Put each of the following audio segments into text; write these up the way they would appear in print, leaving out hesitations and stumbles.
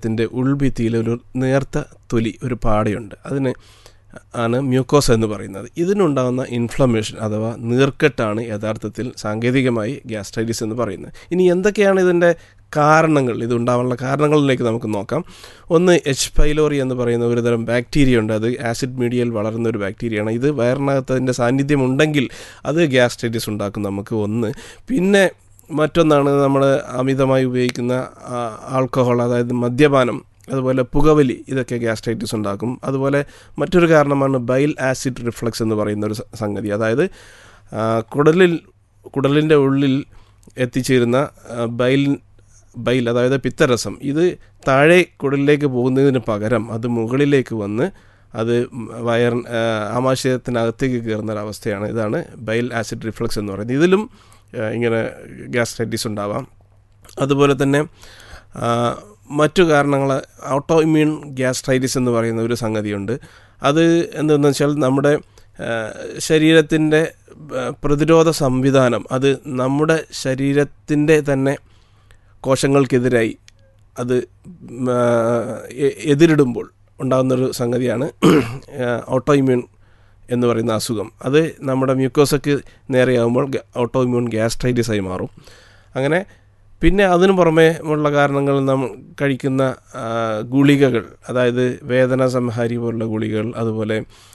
ത്തിൻ്റെ ഉൾഭിത്തിയിൽ ഒരു നേർത്ത തൊലി, ഒരു പാടയുണ്ട്. അതിന് ആണ് മ്യൂക്കോസ എന്ന് പറയുന്നത്. ഇതിനുണ്ടാകുന്ന ഇൻഫ്ലമേഷൻ അഥവാ നീർക്കെട്ടാണ് യഥാർത്ഥത്തിൽ സാങ്കേതികമായി ഗ്യാസ്ട്രൈറ്റിസ് എന്ന് പറയുന്നത്. ഇനി എന്തൊക്കെയാണ് ഇതിൻ്റെ കാരണങ്ങൾ, ഇതുണ്ടാവാനുള്ള കാരണങ്ങളിലേക്ക് നമുക്ക് നോക്കാം. ഒന്ന്, എച്ച് പൈലോറി എന്ന് പറയുന്ന ഒരു തരം ബാക്ടീരിയ ഉണ്ട്. അത് ആസിഡ് മീഡിയയിൽ വളരുന്ന ഒരു ബാക്ടീരിയയാണ്. ഇത് വയറിനകത്ത് അതിൻ്റെ സാന്നിധ്യം ഉണ്ടെങ്കിൽ അത് ഗ്യാസ്ട്രൈറ്റിസ് ഉണ്ടാക്കും നമുക്ക്, ഒന്ന്. പിന്നെ മറ്റൊന്നാണ് നമ്മൾ അമിതമായി ഉപയോഗിക്കുന്ന ആൽക്കഹോൾ, അതായത് മദ്യപാനം, അതുപോലെ പുകവലി, ഇതൊക്കെ ഗ്യാസ്ട്രൈറ്റിസ് ഉണ്ടാക്കും. അതുപോലെ മറ്റൊരു കാരണമാണ് ബൈൽ ആസിഡ് റിഫ്ലക്സ് എന്ന് പറയുന്ന ഒരു സംഗതി. അതായത് കുടലിൻ്റെ ഉള്ളിൽ എത്തിച്ചേരുന്ന ബൈൽ അതായത് പിത്തരസം, ഇത് താഴെ കുടലിലേക്ക് പോകുന്നതിന് പകരം അത് മുകളിലേക്ക് വന്ന് അത് ആമാശയത്തിനകത്തേക്ക് കയറുന്നൊരവസ്ഥയാണ്. ഇതാണ് ബൈൽ ആസിഡ് റിഫ്ലക്സ് എന്ന് പറയുന്നത്. ഇതിലും ഇങ്ങനെ ഗ്യാസ്ട്രൈറ്റിസ് ഉണ്ടാവാം. അതുപോലെ തന്നെ മറ്റു കാരണങ്ങൾ, ഓട്ടോ ഇമ്മ്യൂൺ ഗ്യാസ്ട്രൈറ്റിസ് എന്ന് പറയുന്ന ഒരു സംഗതിയുണ്ട്. അത് എന്തെന്ന് വെച്ചാൽ നമ്മുടെ ശരീരത്തിൻ്റെ പ്രതിരോധ സംവിധാനം അത് നമ്മുടെ ശരീരത്തിൻ്റെ തന്നെ കോശങ്ങൾക്കെതിരായി അത് എതിരിടുമ്പോൾ ഉണ്ടാകുന്നൊരു സംഗതിയാണ് ഓട്ടോ ഇമ്മ്യൂൺ എന്ന് പറയുന്ന അസുഖം. അത് നമ്മുടെ മ്യൂക്കോസയ്ക്ക് നേരെയാകുമ്പോൾ ഓട്ടോ ഇമ്മ്യൂൺ ഗ്യാസ്ട്രൈറ്റിസായി മാറും. അങ്ങനെ പിന്നെ അതിനു പുറമേ ഉള്ള കാരണങ്ങൾ നമ്മൾ കഴിക്കുന്ന ഗുളികകൾ, അതായത് വേദന സംഹാരി പോലുള്ള ഗുളികകൾ, അതുപോലെ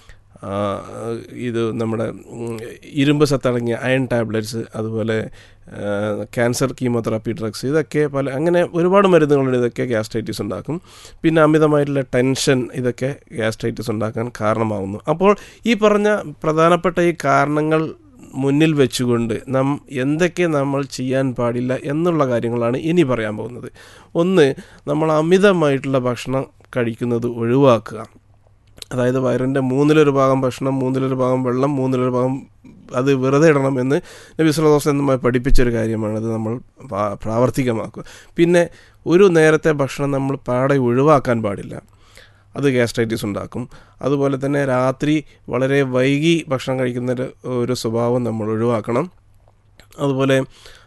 ഇത് നമ്മുടെ ഇരുമ്പ് സത്തടങ്ങിയ അയൺ ടാബ്ലറ്റ്സ്, അതുപോലെ ക്യാൻസർ കീമോതെറാപ്പി ഡ്രഗ്സ്, ഇതൊക്കെ അങ്ങനെ ഒരുപാട് മരുന്നുകളുണ്ട്. ഇതൊക്കെ ഗ്യാസ്ട്രൈറ്റിസ് ഉണ്ടാക്കും. പിന്നെ അമിതമായിട്ടുള്ള ടെൻഷൻ, ഇതൊക്കെ ഗ്യാസ്ട്രൈറ്റിസ് ഉണ്ടാക്കാൻ കാരണമാകുന്നു. അപ്പോൾ ഈ പറഞ്ഞ പ്രധാനപ്പെട്ട ഈ കാരണങ്ങൾ മുന്നിൽ വെച്ചുകൊണ്ട് എന്തൊക്കെ നമ്മൾ ചെയ്യാൻ പാടില്ല എന്നുള്ള കാര്യങ്ങളാണ് ഇനി പറയാൻ പോകുന്നത്. ഒന്ന്, നമ്മൾ അമിതമായിട്ടുള്ള ഭക്ഷണം കഴിക്കുന്നത് ഒഴിവാക്കുക. അതായത് വയറിൻ്റെ 1/3 ഭാഗം ഭക്ഷണം, 1/3 ഭാഗം വെള്ളം, 1/3 ഭാഗം അത് വെറുതെ ഇടണം എന്ന് നബി സല്ലല്ലാഹു അലൈഹി വസല്ലം പഠിപ്പിച്ചൊരു കാര്യമാണ്. അത് നമ്മൾ പ്രാവർത്തികമാക്കുക. പിന്നെ ഒരു നേരത്തെ ഭക്ഷണം നമ്മൾ പാടെ ഒഴിവാക്കാൻ പാടില്ല, അത് ഗ്യാസ്ട്രൈറ്റിസ് ഉണ്ടാക്കും. അതുപോലെ തന്നെ രാത്രി വളരെ വൈകി ഭക്ഷണം കഴിക്കുന്ന ഒരു സ്വഭാവം നമ്മൾ ഒഴിവാക്കണം. അതുപോലെ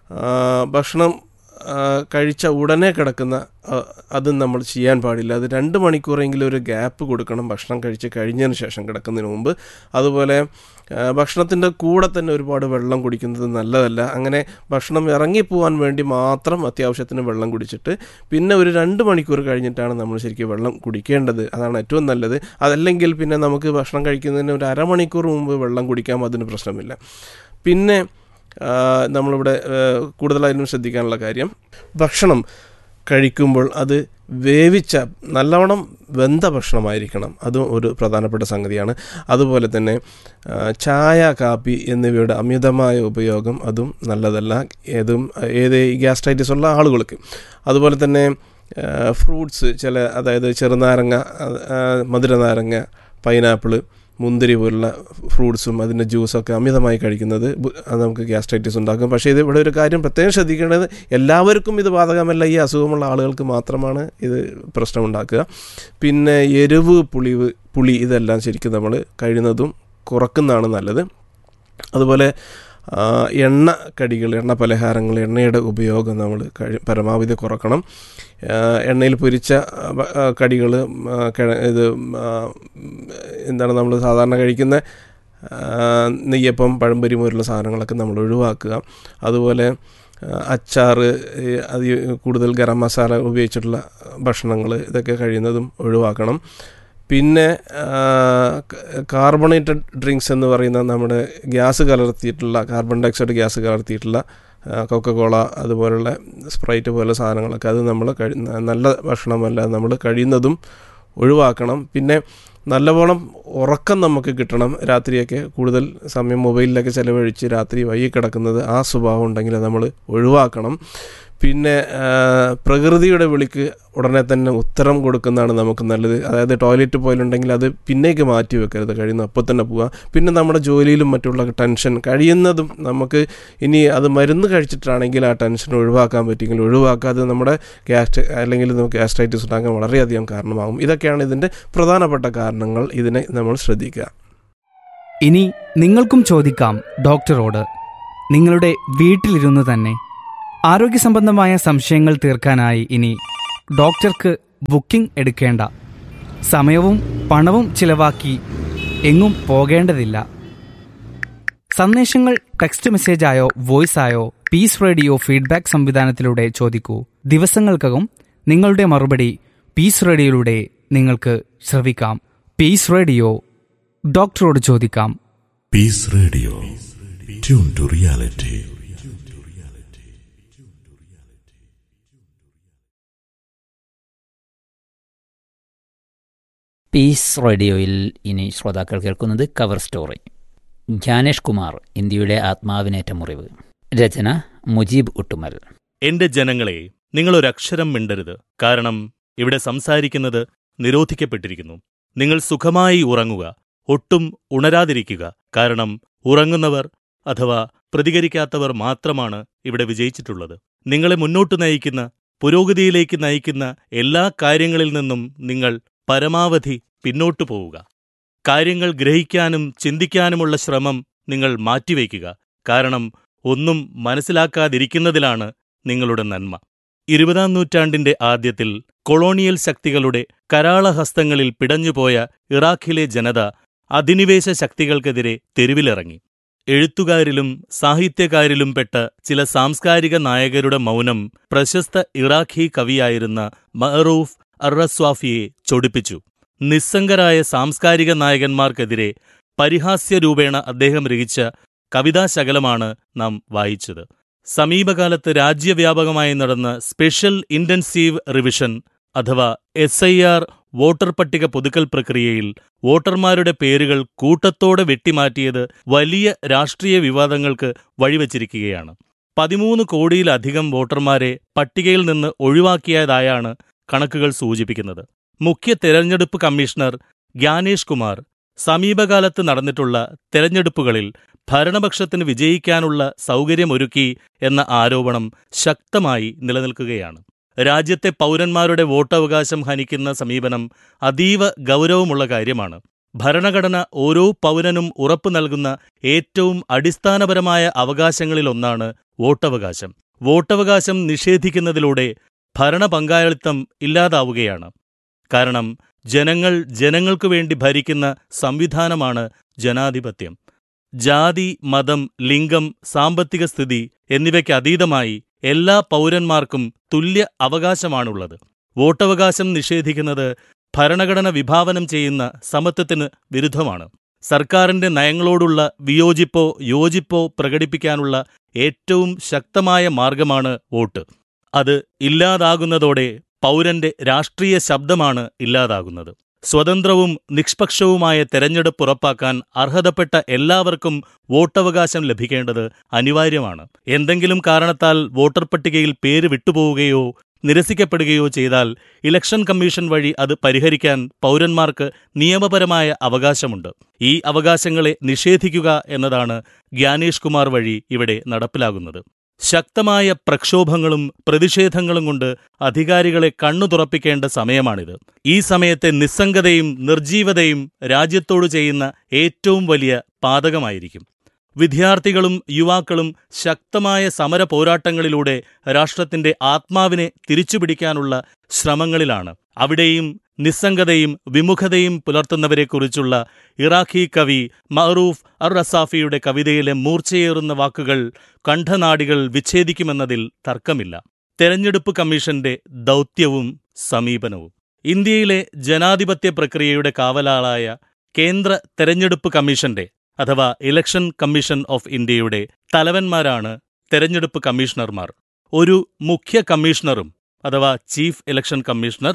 ഭക്ഷണം കഴിച്ച ഉടനെ കിടക്കുന്ന അതും നമ്മൾ ചെയ്യാൻ പാടില്ല. അത് 2 മണിക്കൂറെങ്കിലും ഒരു ഗ്യാപ്പ് കൊടുക്കണം ഭക്ഷണം കഴിച്ച് കഴിഞ്ഞതിന് ശേഷം കിടക്കുന്നതിന് മുമ്പ്. അതുപോലെ ഭക്ഷണത്തിൻ്റെ കൂടെ തന്നെ ഒരുപാട് വെള്ളം കുടിക്കുന്നത് നല്ലതല്ല. അങ്ങനെ ഭക്ഷണം ഇറങ്ങിപ്പോവാൻ വേണ്ടി മാത്രം അത്യാവശ്യത്തിന് വെള്ളം കുടിച്ചിട്ട് പിന്നെ ഒരു 2 മണിക്കൂർ കഴിഞ്ഞിട്ടാണ് നമ്മൾ ശരിക്കും വെള്ളം കുടിക്കേണ്ടത്. അതാണ് ഏറ്റവും നല്ലത്. അതല്ലെങ്കിൽ പിന്നെ നമുക്ക് ഭക്ഷണം കഴിക്കുന്നതിന് ഒരു അരമണിക്കൂർ മുമ്പ് വെള്ളം കുടിക്കാം, അതിന് പ്രശ്നമില്ല. പിന്നെ നമ്മളിവിടെ കൂടുതലായിട്ടും ശ്രദ്ധിക്കാനുള്ള കാര്യം, ഭക്ഷണം കഴിക്കുമ്പോൾ അത് നല്ലവണ്ണം വെന്ത ഭക്ഷണമായിരിക്കണം. അതും ഒരു പ്രധാനപ്പെട്ട സംഗതിയാണ്. അതുപോലെ തന്നെ ചായ, കാപ്പി എന്നിവയുടെ അമിതമായ ഉപയോഗം അതും നല്ലതല്ല, ഏത് ഗ്യാസ്ട്രൈറ്റിസ് ഉള്ള ആളുകൾക്ക്. അതുപോലെ തന്നെ ഫ്രൂട്ട്സ്, അതായത് ചെറുനാരങ്ങ, മധുരനാരങ്ങ, പൈനാപ്പിള്, മുന്തിരി പോലുള്ള ഫ്രൂട്ട്സും അതിൻ്റെ ജ്യൂസൊക്കെ അമിതമായി കഴിക്കുന്നത് അത് നമുക്ക് ഗ്യാസ്ട്രൈറ്റിസ് ഉണ്ടാക്കും. പക്ഷേ ഇത് ഇവിടെ ഒരു കാര്യം പ്രത്യേകം ശ്രദ്ധിക്കേണ്ടത്, എല്ലാവർക്കും ഇത് ബാധകമല്ല. ഈ അസുഖമുള്ള ആളുകൾക്ക് മാത്രമാണ് ഇത് പ്രശ്നമുണ്ടാക്കുക. പിന്നെ എരിവ്, പുളി ഇതെല്ലാം ശരിക്കും നമ്മൾ കഴിയുന്നതും കുറക്കുന്നതാണ് നല്ലത്. അതുപോലെ എണ്ണ പലഹാരങ്ങൾ, എണ്ണയുടെ ഉപയോഗം നമ്മൾ പരമാവധി കുറക്കണം. എണ്ണയിൽ പൊരിച്ച കടികൾ, നമ്മൾ സാധാരണ കഴിക്കുന്ന നെയ്യപ്പം, പഴംപൊരി പോലുള്ള സാധനങ്ങളൊക്കെ നമ്മൾ ഒഴിവാക്കുക. അതുപോലെ അച്ചാറ്, കൂടുതൽ ഗരം മസാല ഉപയോഗിച്ചിട്ടുള്ള ഭക്ഷണങ്ങൾ, ഇതൊക്കെ കഴിയുന്നതും ഒഴിവാക്കണം. പിന്നെ കാർബണേറ്റഡ് ഡ്രിങ്ക്സ് എന്ന് പറയുന്ന നമ്മുടെ കാർബൺ ഡയോക്സൈഡ് ഗ്യാസ് കലർത്തിയിട്ടുള്ള കൊക്കക്കോള, അതുപോലുള്ള സ്പ്രൈറ്റ് പോലുള്ള സാധനങ്ങളൊക്കെ അത് നമ്മൾ നല്ല ഭക്ഷണമല്ല, നമ്മൾ കഴിയുന്നതും ഒഴിവാക്കണം. പിന്നെ നല്ലവണ്ണം ഉറക്കം നമുക്ക് കിട്ടണം. രാത്രിയൊക്കെ കൂടുതൽ സമയം മൊബൈലിലൊക്കെ ചിലവഴിച്ച് രാത്രി വൈകി കിടക്കുന്നത്, ആ സ്വഭാവം ഉണ്ടെങ്കിൽ നമ്മൾ ഒഴിവാക്കണം. പിന്നെ പ്രകൃതിയുടെ വിളിക്ക് ഉടനെ തന്നെ ഉത്തരം കൊടുക്കുന്നതാണ് നമുക്ക് നല്ലത്. അതായത് ടോയ്ലറ്റ് പോയിട്ടുണ്ടെങ്കിൽ അത് പിന്നേക്ക് മാറ്റി വെക്കരുത്, കഴിയുന്ന അപ്പോൾ തന്നെ പോവുക. പിന്നെ നമ്മുടെ ജോലിയിലും മറ്റുള്ള ടെൻഷൻ കഴിയുന്നതും നമുക്ക്, ഇനി അത് മരുന്ന് കഴിച്ചിട്ടാണെങ്കിൽ ആ ടെൻഷൻ ഒഴിവാക്കാൻ പറ്റുമെങ്കിൽ ഒഴിവാക്കാതെ നമ്മുടെ അല്ലെങ്കിൽ നമുക്ക് ഗ്യാസ്ട്രൈറ്റിസ് ഉണ്ടാക്കാൻ വളരെയധികം കാരണമാകും. ഇതൊക്കെയാണ് ഇതിൻ്റെ പ്രധാനപ്പെട്ട കാരണങ്ങൾ. ഇതിനെ നമ്മൾ ശ്രദ്ധിക്കുക. ഇനി നിങ്ങൾക്കും ചോദിക്കാം ഡോക്ടറോട്. നിങ്ങളുടെ വീട്ടിലിരുന്ന് തന്നെ ആരോഗ്യ സംബന്ധമായ സംശയങ്ങൾ തീർക്കാനായി ഇനി ഡോക്ടർക്ക് ബുക്കിംഗ് എടുക്കേണ്ട. സമയവും പണവും ചിലവാക്കി എങ്ങും പോകേണ്ടതില്ല. സന്ദേശങ്ങൾ ടെക്സ്റ്റ് മെസ്സേജായോ വോയിസായോ പീസ് റേഡിയോ ഫീഡ്ബാക്ക് സംവിധാനത്തിലൂടെ ചോദിക്കൂ. ദിവസങ്ങൾക്കകം നിങ്ങളുടെ മറുപടി പീസ് റേഡിയോയിലൂടെ നിങ്ങൾക്ക് ശ്രവിക്കാം. പീസ് റേഡിയോ, ഡോക്ടറോട് ചോദിക്കാം. Piece radio, tune to reality. Piece റേഡിയോയിൽ ഇനി ശ്രോതാക്കൾ കേൾക്കുന്നത് കവർ സ്റ്റോറി. ജ്ഞാനേഷ് കുമാർ, ഇന്ത്യയുടെ ആത്മാവിനേറ്റ മുറിവ്. രചന മുജീബ് ഉട്ടുമൽ. എന്റെ ജനങ്ങളെ, നിങ്ങളൊരക്ഷരം മിണ്ടരുത്, കാരണം ഇവിടെ സംസാരിക്കുന്നത് നിരോധിക്കപ്പെട്ടിരിക്കുന്നു. നിങ്ങൾ സുഖമായി ഉറങ്ങുക, ഒട്ടും ഉണരാതിരിക്കുക, കാരണം ഉറങ്ങുന്നവർ അഥവാ പ്രതികരിക്കാത്തവർ മാത്രമാണ് ഇവിടെ വിജയിച്ചിട്ടുള്ളത്. നിങ്ങളെ മുന്നോട്ടു നയിക്കുന്ന, പുരോഗതിയിലേക്ക് നയിക്കുന്ന എല്ലാ കാര്യങ്ങളിൽ നിന്നും നിങ്ങൾ പരമാവധി പിന്നോട്ടു പോവുക. കാര്യങ്ങൾ ഗ്രഹിക്കാനും ചിന്തിക്കാനുമുള്ള ശ്രമം നിങ്ങൾ മാറ്റിവയ്ക്കുക, കാരണം ഒന്നും മനസ്സിലാക്കാതിരിക്കുന്നതിലാണ് നിങ്ങളുടെ നന്മ. 20-ാം നൂറ്റാണ്ടിന്റെ ആദ്യത്തിൽ കൊളോണിയൽ ശക്തികളുടെ കരാളഹസ്തങ്ങളിൽ പിടഞ്ഞുപോയ ഇറാഖിലെ ജനത അധിനിവേശ ശക്തികൾക്കെതിരെ തെരുവിലിറങ്ങി. എഴുത്തുകാരിലും സാഹിത്യകാരിലും പെട്ട ചില സാംസ്കാരിക നായകരുടെ മൗനം പ്രശസ്ത ഇറാഖി കവിയായിരുന്ന മഅറൂഫ് അർറസ്വാഫിയെ ചൊടിപ്പിച്ചു. നിസ്സംഗരായ സാംസ്കാരിക നായകന്മാർക്കെതിരെ പരിഹാസ്യരൂപേണ അദ്ദേഹം രചിച്ച കവിതാശകലമാണ് നാം വായിച്ചത്. സമീപകാലത്ത് രാജ്യവ്യാപകമായി നടന്ന സ്പെഷ്യൽ ഇന്റൻസീവ് റിവിഷൻ അഥവാ SIR വോട്ടർ പട്ടിക പുതുക്കൽ പ്രക്രിയയിൽ വോട്ടർമാരുടെ പേരുകൾ കൂട്ടത്തോടെ വെട്ടിമാറ്റിയത് വലിയ രാഷ്ട്രീയ വിവാദങ്ങൾക്ക് വഴിവച്ചിരിക്കുകയാണ്. 13 കോടിയിലധികം വോട്ടർമാരെ പട്ടികയിൽ നിന്ന് ഒഴിവാക്കിയതായാണ് കണക്കുകൾ സൂചിപ്പിക്കുന്നത്. മുഖ്യ തെരഞ്ഞെടുപ്പ് കമ്മീഷണർ ജ്ഞാനേഷ് കുമാർ സമീപകാലത്ത് നടന്നിട്ടുള്ള തെരഞ്ഞെടുപ്പുകളിൽ ഭരണപക്ഷത്തിന് വിജയിക്കാനുള്ള സൗകര്യമൊരുക്കി എന്ന ആരോപണം ശക്തമായി നിലനിൽക്കുകയാണ്. രാജ്യത്തെ പൗരന്മാരുടെ വോട്ടവകാശം ഹനിക്കുന്ന സമീപനം അതീവ ഗൗരവമുള്ള കാര്യമാണ്. ഭരണഘടന ഓരോ പൗരനും ഉറപ്പു നൽകുന്ന ഏറ്റവും അടിസ്ഥാനപരമായ അവകാശങ്ങളിലൊന്നാണ് വോട്ടവകാശം. വോട്ടവകാശം നിഷേധിക്കുന്നതിലൂടെ ഭരണപങ്കാളിത്തം ഇല്ലാതാവുകയാണ്. കാരണം ജനങ്ങൾക്കു വേണ്ടി ഭരിക്കുന്ന സംവിധാനമാണ് ജനാധിപത്യം. ജാതി, മതം, ലിംഗം, സാമ്പത്തിക സ്ഥിതി എന്നിവയ്ക്കതീതമായി എല്ലാ പൗരന്മാർക്കും തുല്യ അവകാശമാണുള്ളത്. വോട്ടവകാശം നിഷേധിക്കുന്നത് ഭരണഘടന വിഭാവനം ചെയ്യുന്ന സമത്വത്തിന് വിരുദ്ധമാണ്. സർക്കാരിന്റെ നയങ്ങളോടുള്ള വിയോജിപ്പോ യോജിപ്പോ പ്രകടിപ്പിക്കാനുള്ള ഏറ്റവും ശക്തമായ മാർഗമാണ് വോട്ട്. അത് ഇല്ലാതാകുന്നതോടെ പൗരന്റെ രാഷ്ട്രീയ ശബ്ദമാണ് ഇല്ലാതാകുന്നത്. സ്വതന്ത്രവും നിഷ്പക്ഷവുമായ തെരഞ്ഞെടുപ്പ് ഉറപ്പാക്കാൻ അർഹതപ്പെട്ട എല്ലാവർക്കും വോട്ടവകാശം ലഭിക്കേണ്ടത് അനിവാര്യമാണ്. എന്തെങ്കിലും കാരണത്താൽ വോട്ടർ പട്ടികയിൽ പേര് വിട്ടുപോവുകയോ നിരസിക്കപ്പെടുകയോ ചെയ്താൽ ഇലക്ഷൻ കമ്മീഷൻ വഴി അത് പരിഹരിക്കാൻ പൗരന്മാർക്ക് നിയമപരമായ അവകാശമുണ്ട്. ഈ അവകാശങ്ങളെ നിഷേധിക്കുക എന്നതാണ് ജ്ഞാനേഷ് കുമാർ വഴി ഇവിടെ നടപ്പിലാകുന്നത്. ശക്തമായ പ്രക്ഷോഭങ്ങളും പ്രതിഷേധങ്ങളും കൊണ്ട് അധികാരികളെ കണ്ണു തുറപ്പിക്കേണ്ട സമയമാണിത്. ഈ സമയത്തെ നിസ്സംഗതയും നിർജീവതയും രാജ്യത്തോട് ചെയ്യുന്ന ഏറ്റവും വലിയ പാതകമായിരിക്കും. വിദ്യാർത്ഥികളും യുവാക്കളും ശക്തമായ സമര പോരാട്ടങ്ങളിലൂടെ രാഷ്ട്രത്തിന്റെ ആത്മാവിനെ തിരിച്ചുപിടിക്കാനുള്ള ശ്രമങ്ങളിലാണ്. അവിടെയും നിസ്സംഗതയും വിമുഖതയും പുലർത്തുന്നവരെക്കുറിച്ചുള്ള ഇറാഖി കവി മഅറൂഫ് അർറസാഫിയുടെ കവിതയിലെ മൂർച്ചയേറുന്ന വാക്കുകൾ കണ്ഠനാടികൾ വിച്ഛേദിക്കുമെന്നതിൽ തർക്കമില്ല. തെരഞ്ഞെടുപ്പ് കമ്മീഷന്റെ ദൗത്യവും സമീപനവും. ഇന്ത്യയിലെ ജനാധിപത്യ പ്രക്രിയയുടെ കാവലാളായ കേന്ദ്ര തെരഞ്ഞെടുപ്പ് കമ്മീഷന്റെ അഥവാ ഇലക്ഷൻ കമ്മീഷൻ ഓഫ് ഇന്ത്യയുടെ തലവന്മാരാണ് തെരഞ്ഞെടുപ്പ് കമ്മീഷണർമാർ. ഒരു മുഖ്യ കമ്മീഷണറും അഥവാ ചീഫ് ഇലക്ഷൻ കമ്മീഷണർ,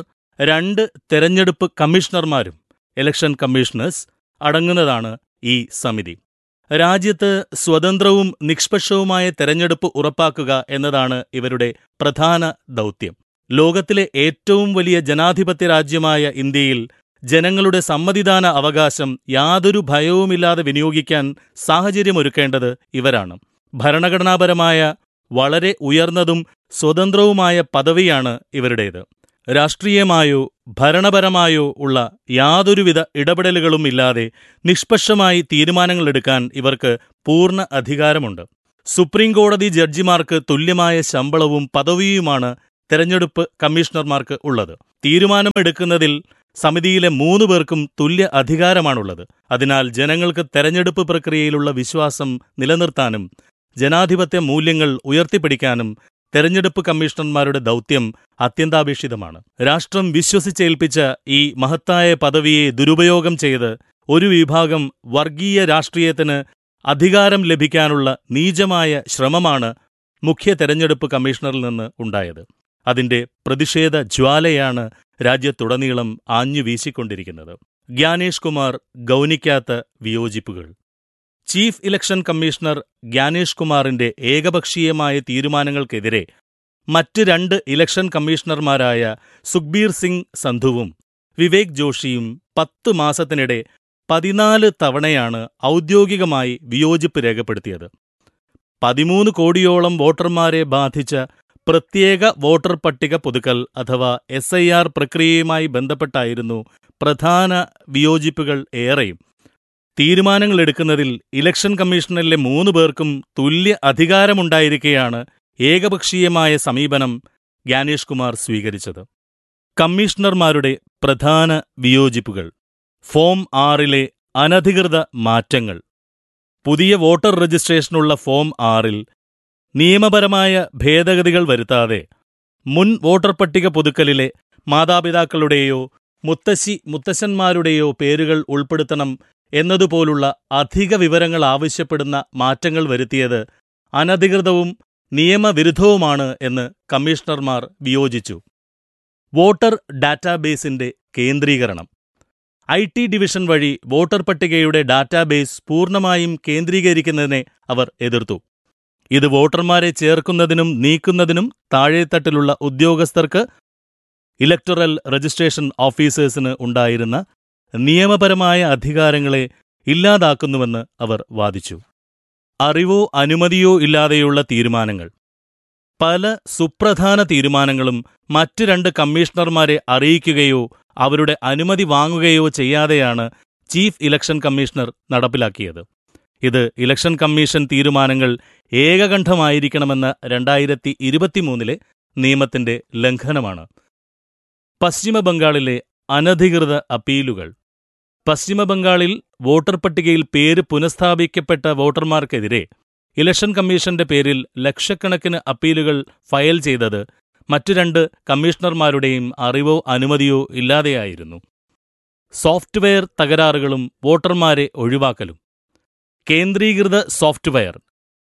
2 തെരഞ്ഞെടുപ്പ് കമ്മീഷണർമാരും ഇലക്ഷൻ കമ്മീഷണേഴ്സ് അടങ്ങുന്നതാണ് ഈ സമിതി. രാജ്യത്ത് സ്വതന്ത്രവും നിഷ്പക്ഷവുമായ തെരഞ്ഞെടുപ്പ് ഉറപ്പാക്കുക എന്നതാണ് ഇവരുടെ പ്രധാന ദൗത്യം. ലോകത്തിലെ ഏറ്റവും വലിയ ജനാധിപത്യ രാജ്യമായ ഇന്ത്യയിൽ ജനങ്ങളുടെ സമ്മതിദാന അവകാശം യാതൊരു ഭയവുമില്ലാതെ വിനിയോഗിക്കാൻ സാഹചര്യമൊരുക്കേണ്ടത് ഇവരാണ്. ഭരണഘടനാപരമായ വളരെ ഉയർന്നതും സ്വതന്ത്രവുമായ പദവിയാണ് ഇവരുടേത്. രാഷ്ട്രീയമായോ ഭരണപരമായോ ഉള്ള യാതൊരുവിധ ഇടപെടലുകളും ഇല്ലാതെ നിഷ്പക്ഷമായി തീരുമാനങ്ങളെടുക്കാൻ ഇവർക്ക് പൂർണ്ണ അധികാരമുണ്ട്. സുപ്രീംകോടതി ജഡ്ജിമാർക്ക് തുല്യമായ ശമ്പളവും പദവിയുമാണ് തെരഞ്ഞെടുപ്പ് കമ്മീഷണർമാർക്ക് ഉള്ളത്. തീരുമാനമെടുക്കുന്നതിൽ സമിതിയിലെ 3 പേർക്കും തുല്യ അധികാരമാണുള്ളത്. അതിനാൽ ജനങ്ങൾക്ക് തെരഞ്ഞെടുപ്പ് പ്രക്രിയയിലുള്ള വിശ്വാസം നിലനിർത്താനും ജനാധിപത്യ മൂല്യങ്ങൾ ഉയർത്തിപ്പിടിക്കാനും തെരഞ്ഞെടുപ്പ് കമ്മീഷണർമാരുടെ ദൗത്യം അത്യന്താപേക്ഷിതമാണ്. രാഷ്ട്രം വിശ്വസിച്ചേൽപ്പിച്ച ഈ മഹത്തായ പദവിയെ ദുരുപയോഗം ചെയ്ത് ഒരു വിഭാഗം വർഗീയ രാഷ്ട്രീയത്തിന് അധികാരം ലഭിക്കാനുള്ള നീചമായ ശ്രമമാണ് മുഖ്യ തെരഞ്ഞെടുപ്പ് കമ്മീഷണറിൽ നിന്ന് ഉണ്ടായത്. അതിന്റെ പ്രതിഷേധ ജ്വാലയാണ് രാജ്യത്തുടനീളം ആഞ്ഞു വീശിക്കൊണ്ടിരിക്കുന്നത്. Gyanesh Kumar ഗൗനിക്കാത്ത വിയോജിപ്പുകൾ. Chief election commissioner Gyanesh കുമാറിന്റെ ഏകപക്ഷീയമായ തീരുമാനങ്ങൾക്കെതിരെ മറ്റ് 2 ഇലക്ഷൻ കമ്മീഷണർമാരായ സുഖ്ബീർ സിംഗ് സന്ധുവും വിവേക് ജോഷിയും 10 മാസത്തിനിടെ 14 തവണയാണ് ഔദ്യോഗികമായി വിയോജിപ്പ് രേഖപ്പെടുത്തിയത്. 13 കോടിയോളം വോട്ടർമാരെ ബാധിച്ച പ്രത്യേക വോട്ടർ പട്ടിക പുതുക്കൽ അഥവാ SIR പ്രക്രിയയുമായി ബന്ധപ്പെട്ടായിരുന്നു പ്രധാന വിയോജിപ്പുകൾ ഏറെയും. തീരുമാനങ്ങളെടുക്കുന്നതിൽ ഇലക്ഷൻ കമ്മീഷനിലെ 3 പേർക്കും തുല്യ അധികാരമുണ്ടായിരിക്കെയാണ് ഏകപക്ഷീയമായ സമീപനം ഗ്യാനേഷ് കുമാർ സ്വീകരിച്ചത്. കമ്മീഷണർമാരുടെ പ്രധാന വിയോജിപ്പുകൾ. ഫോം 6ലെ അനധികൃത മാറ്റങ്ങൾ. പുതിയ വോട്ടർ രജിസ്ട്രേഷനുള്ള ഫോം 6ൽ നിയമപരമായ ഭേദഗതികൾ വരുത്താതെ മുൻ വോട്ടർ പട്ടിക പുതുക്കലിലെ മാതാപിതാക്കളുടെയോ മുത്തശ്ശന്മാരുടെയോ പേരുകൾ ഉൾപ്പെടുത്തണം എന്നതുപോലുള്ള അധിക വിവരങ്ങൾ ആവശ്യപ്പെടുന്ന മാറ്റങ്ങൾ വരുത്തിയത് അനധികൃതവും നിയമവിരുദ്ധവുമാണ് എന്ന് കമ്മീഷണർമാർ വിയോജിച്ചു. വോട്ടർ ഡാറ്റാബേസിന്റെ കേന്ദ്രീകരണം. IT ഡിവിഷൻ വഴി വോട്ടർ പട്ടികയുടെ ഡാറ്റാബേസ് പൂർണ്ണമായും കേന്ദ്രീകരിക്കുന്നതിനെ അവർ എതിർത്തു. ഇത് വോട്ടർമാരെ ചേർക്കുന്നതിനും നീക്കുന്നതിനും താഴെത്തട്ടിലുള്ള ഉദ്യോഗസ്ഥർക്ക്, ഇലക്ടറൽ രജിസ്ട്രേഷൻ ഓഫീസേഴ്സിന് ഉണ്ടായിരുന്ന നിയമപരമായ അധികാരങ്ങളെ ഇല്ലാതാക്കുന്നുവെന്ന് അവർ വാദിച്ചു. അറിവോ അനുമതിയോ ഇല്ലാതെയുള്ള തീരുമാനങ്ങൾ. പല സുപ്രധാന തീരുമാനങ്ങളും മറ്റ് 2 കമ്മീഷണർമാരെ അറിയിക്കുകയോ അവരുടെ അനുമതി വാങ്ങുകയോ ചെയ്യാതെയാണ് ചീഫ് ഇലക്ഷൻ കമ്മീഷണർ നടപ്പിലാക്കിയത്. ഇത് ഇലക്ഷൻ കമ്മീഷൻ തീരുമാനങ്ങൾ ഏകകണ്ഠമായിരിക്കണമെന്ന 2023 നിയമത്തിന്റെ ലംഘനമാണ്. പശ്ചിമബംഗാളിലെ അനധികൃത അപ്പീലുകൾ. പശ്ചിമബംഗാളിൽ വോട്ടർ പട്ടികയിൽ പേര് പുനഃസ്ഥാപിക്കപ്പെട്ട വോട്ടർമാർക്കെതിരെ ഇലക്ഷൻ കമ്മീഷന്റെ പേരിൽ ലക്ഷക്കണക്കിന് അപ്പീലുകൾ ഫയൽ ചെയ്തത് മറ്റു 2 കമ്മീഷണർമാരുടെയും അറിവോ അനുമതിയോ ഇല്ലാതെയായിരുന്നു. സോഫ്റ്റ്വെയർ തകരാറുകളും വോട്ടർമാരെ ഒഴിവാക്കലും. കേന്ദ്രീകൃത സോഫ്റ്റ്വെയർ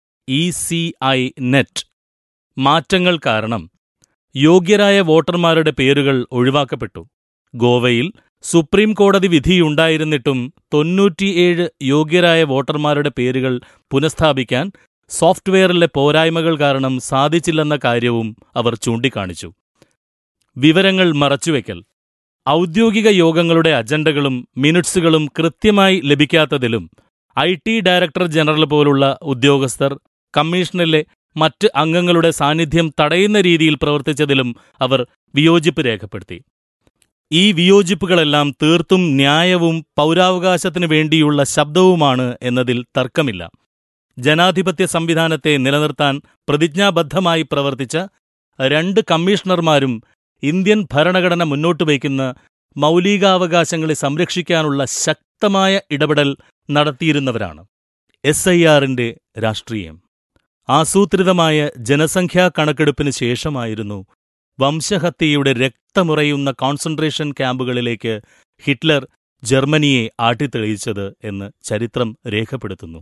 ECI നെറ്റ് മാറ്റങ്ങൾ കാരണം യോഗ്യരായ വോട്ടർമാരുടെ പേരുകൾ ഒഴിവാക്കപ്പെട്ടു. ഗോവയിൽ സുപ്രീം കോടതി വിധിയുണ്ടായിരുന്നിട്ടും 97 യോഗ്യരായ വോട്ടർമാരുടെ പേരുകൾ പുനഃസ്ഥാപിക്കാൻ സോഫ്റ്റ്വെയറിലെ പോരായ്മകൾ കാരണം സാധിച്ചില്ലെന്ന കാര്യവും അവർ ചൂണ്ടിക്കാണിച്ചു. വിവരങ്ങൾ മറച്ചുവെക്കൽ. ഔദ്യോഗിക യോഗങ്ങളുടെ അജണ്ടകളും മിനിറ്റ്സുകളും കൃത്യമായി ലഭിക്കാത്തതിലും IT ഡയറക്ടർ ജനറൽ പോലുള്ള ഉദ്യോഗസ്ഥർ കമ്മീഷനിലെ മറ്റ് അംഗങ്ങളുടെ സാന്നിധ്യം തടയുന്ന രീതിയിൽ പ്രവർത്തിച്ചതിലും അവർ വിയോജിപ്പ് രേഖപ്പെടുത്തി. ഈ വിയോജിപ്പുകളെല്ലാം തീർത്തും ന്യായവും പൗരാവകാശത്തിനു വേണ്ടിയുള്ള ശബ്ദവുമാണ് എന്നതിൽ തർക്കമില്ല. ജനാധിപത്യ സംവിധാനത്തെ നിലനിർത്താൻ പ്രതിജ്ഞാബദ്ധമായി പ്രവർത്തിച്ച 2 കമ്മീഷണർമാരും ഇന്ത്യൻ ഭരണഘടന മുന്നോട്ട് വയ്ക്കുന്ന മൗലികാവകാശങ്ങളെ സംരക്ഷിക്കാനുള്ള ശക്തമായ ഇടപെടൽ നടത്തിയിരുന്നവരാണ്. SIRന്റെ രാഷ്ട്രീയം. ആസൂത്രിതമായ ജനസംഖ്യാ കണക്കെടുപ്പിന് ശേഷമായിരുന്നു വംശഹത്യയുടെ രക്തമുറയുന്ന കോൺസെൻട്രേഷൻ ക്യാമ്പുകളിലേക്ക് ഹിറ്റ്ലർ ജർമ്മനിയെ ആട്ടിത്തെളിയിച്ചത് എന്ന് ചരിത്രം രേഖപ്പെടുത്തുന്നു.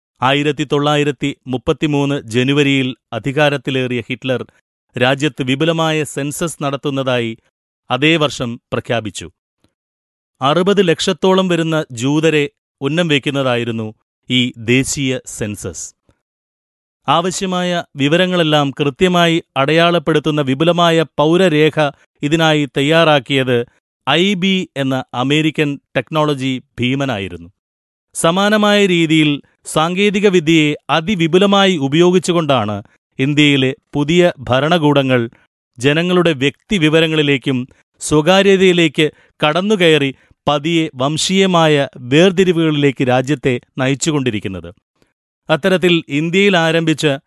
1933 ജനുവരിയിൽ അധികാരത്തിലേറിയ ഹിറ്റ്ലർ രാജ്യത്ത് വിപുലമായ സെൻസസ് നടത്തുന്നതായി അതേ വർഷം പ്രഖ്യാപിച്ചു. 60 ലക്ഷത്തോളം വരുന്ന ജൂതരെ ഉന്നം വയ്ക്കുന്നതായിരുന്നു ഈ ദേശീയ സെൻസസ്. ആവശ്യമായ വിവരങ്ങളെല്ലാം കൃത്യമായി അടയാളപ്പെടുത്തുന്ന വിപുലമായ പൗരരേഖ ഇതിനായി തയ്യാറാക്കിയത് IB എന്ന അമേരിക്കൻ ടെക്നോളജി ഭീമനായിരുന്നു. സമാനമായ രീതിയിൽ സാങ്കേതികവിദ്യയെ അതിവിപുലമായി ഉപയോഗിച്ചുകൊണ്ടാണ് ഇന്ത്യയിലെ പുതിയ ഭരണകൂടങ്ങൾ ജനങ്ങളുടെ വ്യക്തിവിവരങ്ങളിലേക്കും സ്വകാര്യതയിലേക്ക് കടന്നുകയറി പതിയെ വംശീയമായ വേർതിരിവുകളിലേക്ക് രാജ്യത്തെ നയിച്ചുകൊണ്ടിരിക്കുന്നത്. അത്തരത്തിൽ ഇന്ത്യയിൽ ആരംഭിച്ച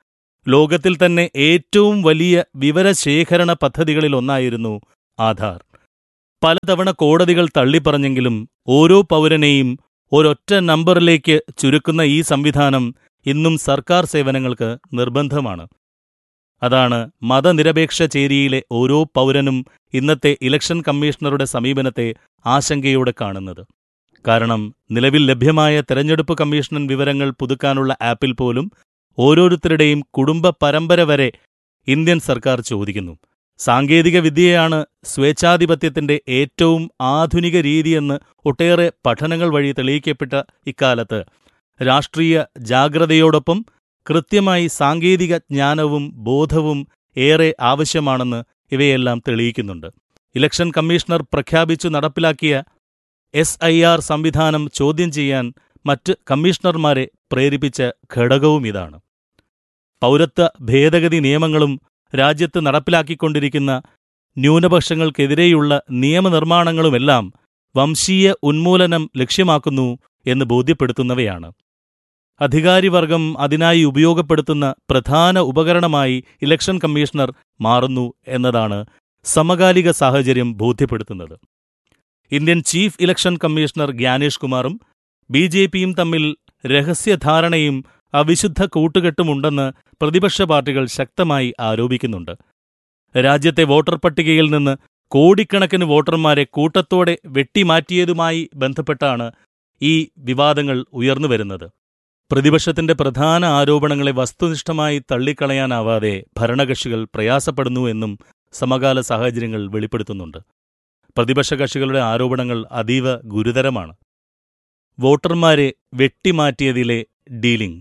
ലോകത്തിൽ തന്നെ ഏറ്റവും വലിയ വിവരശേഖരണ പദ്ധതികളിലൊന്നായിരുന്നു ആധാർ. പലതവണ കോടതികൾ തള്ളിപ്പറഞ്ഞെങ്കിലും ഓരോ പൗരനെയും ഒരൊറ്റ നമ്പറിലേക്ക് ചുരുക്കുന്ന ഈ സംവിധാനം ഇന്നും സർക്കാർ സേവനങ്ങൾക്ക് നിർബന്ധമാണ്. അതാണ് മതനിരപേക്ഷ ചേരിയിലെ ഓരോ പൗരനും ഇന്നത്തെ ഇലക്ഷൻ കമ്മീഷണറുടെ സമീപനത്തെ ആശങ്കയോടെ കാണുന്നത്. കാരണം നിലവിൽ ലഭ്യമായ തെരഞ്ഞെടുപ്പ് കമ്മീഷൻ വിവരങ്ങൾ പുതുക്കാനുള്ള ആപ്പിൽ പോലും ഓരോരുത്തരുടെയും കുടുംബ പരമ്പര വരെ ഇന്ത്യൻ സർക്കാർ ചോദിക്കുന്നു. സാങ്കേതിക വിദ്യയാണ് സ്വേച്ഛാധിപത്യത്തിന്റെ ഏറ്റവും ആധുനിക രീതിയെന്ന് ഒട്ടേറെ പഠനങ്ങൾ വഴി തെളിയിക്കപ്പെട്ട ഇക്കാലത്ത് രാഷ്ട്രീയ ജാഗ്രതയോടൊപ്പം കൃത്യമായി സാങ്കേതിക ജ്ഞാനവും ബോധവും ഏറെ ആവശ്യമാണെന്ന് ഇവയെല്ലാം തെളിയിക്കുന്നുണ്ട്. ഇലക്ഷൻ കമ്മീഷണർ പ്രഖ്യാപിച്ചു നടപ്പിലാക്കിയ SIR സംവിധാനം ചോദ്യം ചെയ്യാൻ മറ്റ് കമ്മീഷണർമാരെ പ്രേരിപ്പിച്ച ഘടകവും ഇതാണ്. പൗരത്വ ഭേദഗതി നിയമങ്ങളും രാജ്യത്ത് നടപ്പിലാക്കിക്കൊണ്ടിരിക്കുന്ന ന്യൂനപക്ഷങ്ങൾക്കെതിരെയുള്ള നിയമനിർമ്മാണങ്ങളുമെല്ലാം വംശീയ ഉന്മൂലനം ലക്ഷ്യമാക്കുന്നു എന്ന് ബോധ്യപ്പെടുത്തുന്നവയാണ്. അധികാരിവർഗം അതിനായി ഉപയോഗപ്പെടുത്തുന്ന പ്രധാന ഉപകരണമായി ഇലക്ഷൻ കമ്മീഷണർ മാറുന്നു എന്നതാണ് സമകാലിക സാഹചര്യം ബോധ്യപ്പെടുത്തുന്നത്. Indian chief election commissioner Gyanesh കുമാറും BJPയും തമ്മിൽ രഹസ്യധാരണയും അവിശുദ്ധ കൂട്ടുകെട്ടുമുണ്ടെന്ന് പ്രതിപക്ഷ പാർട്ടികൾ ശക്തമായി ആരോപിക്കുന്നുണ്ട്. രാജ്യത്തെ വോട്ടർ പട്ടികയിൽ നിന്ന് കോടിക്കണക്കിന് വോട്ടർമാരെ കൂട്ടത്തോടെ വെട്ടിമാറ്റിയതുമായി ബന്ധപ്പെട്ടാണ് ഈ വിവാദങ്ങൾ ഉയർന്നുവരുന്നത്. പ്രതിപക്ഷത്തിന്റെ പ്രധാന ആരോപണങ്ങളെ വസ്തുനിഷ്ഠമായി തള്ളിക്കളയാനാവാതെ ഭരണകക്ഷികൾ പ്രയാസപ്പെടുന്നു എന്നും സമകാല സാഹചര്യങ്ങൾ വെളിപ്പെടുത്തുന്നുണ്ട്. പ്രതിപക്ഷ കക്ഷികളുടെ ആരോപണങ്ങൾ അതീവ ഗുരുതരമാണ്. വോട്ടർമാരെ വെട്ടിമാറ്റിയതിലെ ഡീലിംഗ്.